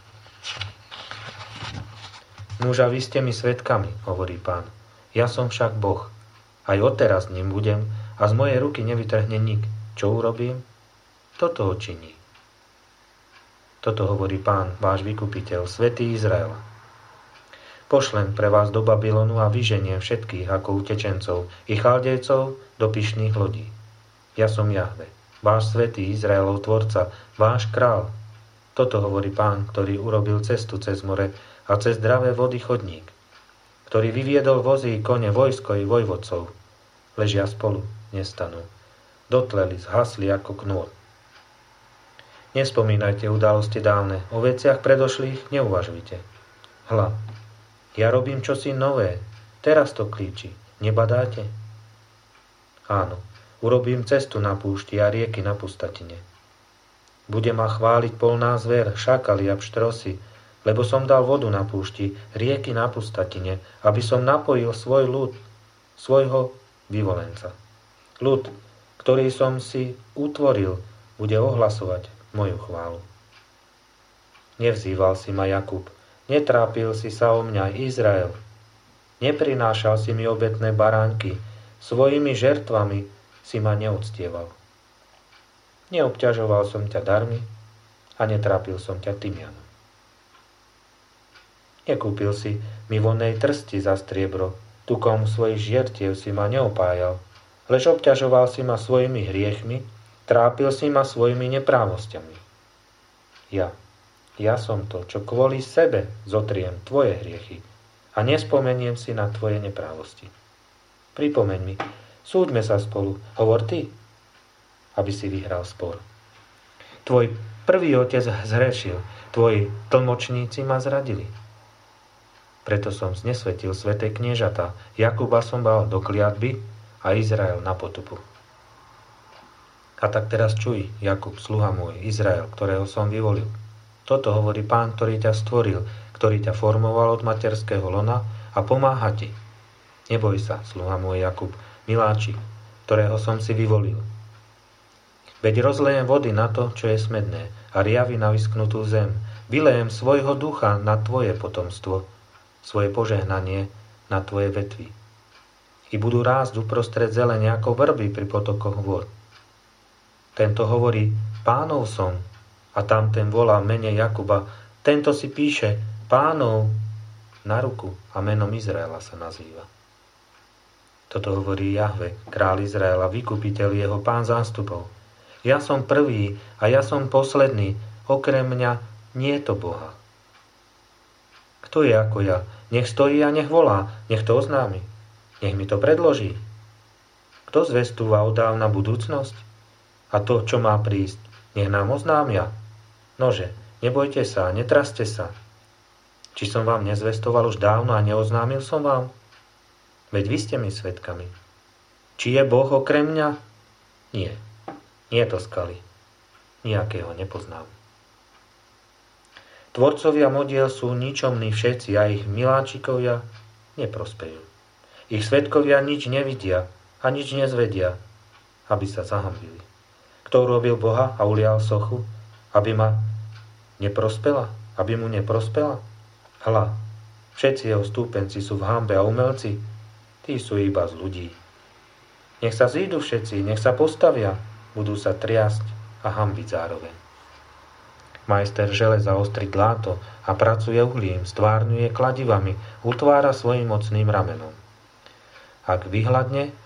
[SPEAKER 1] Nuža, vy ste mi svedkami, hovorí Pán. Ja som však Boh. Aj odteraz ním budem a z mojej ruky nevytrhne nik. Čo urobím? Toto očiní. Toto hovorí Pán, váš vykupiteľ, svätý Izrael. Pošlem pre vás do Babylonu a vyženiem všetkých ako utečencov i Chaldejcov do pyšných lodí. Ja som Jahve, váš svätý Izraelov tvorca, váš král. Toto hovorí Pán, ktorý urobil cestu cez more a cez zdravé vody chodník, ktorý vyviedol vozy, kone, vojsko i vojvodcov. Ležia spolu, nestanú. Dotleli, zhasli ako knôt. Nespomínajte udalosti dávne, o veciach predošlých neuvažujte. Hľa, ja robím čosi nové, teraz to klíči, nebadáte? Áno, urobím cestu na púšti a rieky na pustatine. Bude ma chváliť polná zver, šakali a pštrosy, lebo som dal vodu na púšti, rieky na pustatine, aby som napojil svoj ľud, svojho vyvolenca. Ľud, ktorý som si utvoril, bude ohlasovať moju chválu. Nevzýval si ma Jakub, netrápil si sa o mňa Izrael, neprinášal si mi obetné baránky, svojimi žertvami si ma neuctieval. Neobťažoval som ťa darmi a netrápil som ťa tymianom. Nekúpil si mi vonnej trsti za striebro, tukom svojich žiertiev si ma neopájal, lež obťažoval si ma svojimi hriechmi, trápil si ma svojimi neprávosťami. Ja som to, čo kvôli sebe zotriem tvoje hriechy a nespomeniem si na tvoje neprávosti. Pripomeň mi, súďme sa spolu, hovor ty, aby si vyhral spor. Tvoj prvý otec zhrešil, tvoji tlmočníci ma zradili. Preto som znesvetil sväté kniežatá, Jakuba som dal do kliatby a Izrael na potupu. A tak teraz čuj, Jakub, sluha môj, Izrael, ktorého som vyvolil. Toto hovorí Pán, ktorý ťa stvoril, ktorý ťa formoval od materského lona a pomáha ti. Neboj sa, sluha môj Jakub, miláčik, ktorého som si vyvolil. Veď rozlejem vody na to, čo je smedné, a riavy na vyschnutú zem. Vylejem svojho ducha na tvoje potomstvo, svoje požehnanie na tvoje vetvy. I budú rásť uprostred zelene ako vrby pri potokoch vôd. Tento hovorí, Pánov som, a tamten volá mene Jakuba, tento si píše, Pánov na ruku a menom Izraela sa nazýva. Toto hovorí Jahve, kráľ Izraela, vykupiteľ jeho, Pán zástupov. Ja som prvý a ja som posledný, okrem mňa nie je to Boha. Kto je ako ja? Nech stojí a nech volá, nech to oznámi, nech mi to predloží. Kto zvestúva odávna budúcnosť? A to, čo má prísť, nech nám oznámia. Nože, nebojte sa, netraste sa. Či som vám nezvestoval už dávno a neoznámil som vám? Veď vy ste mi svedkami. Či je Boh okrem mňa? Nie. Nie to skaly. Nijakého nepoznám. Tvorcovia modiel sú ničomní všetci a ich miláčikovia neprospejú. Ich svedkovia nič nevidia a nič nezvedia, aby sa zahambili. Kto urobil Boha a ulial sochu, aby mu neprospela? Hľa, všetci jeho stúpenci sú v hanbe a umelci, tí sú iba z ľudí. Nech sa zídu všetci, nech sa postavia, budú sa triasť a hanbiť zároveň. Majster železa ostri dláto a pracuje uhlím, stvárňuje kladivami, utvára svojim mocným ramenom. Ak vyhladne,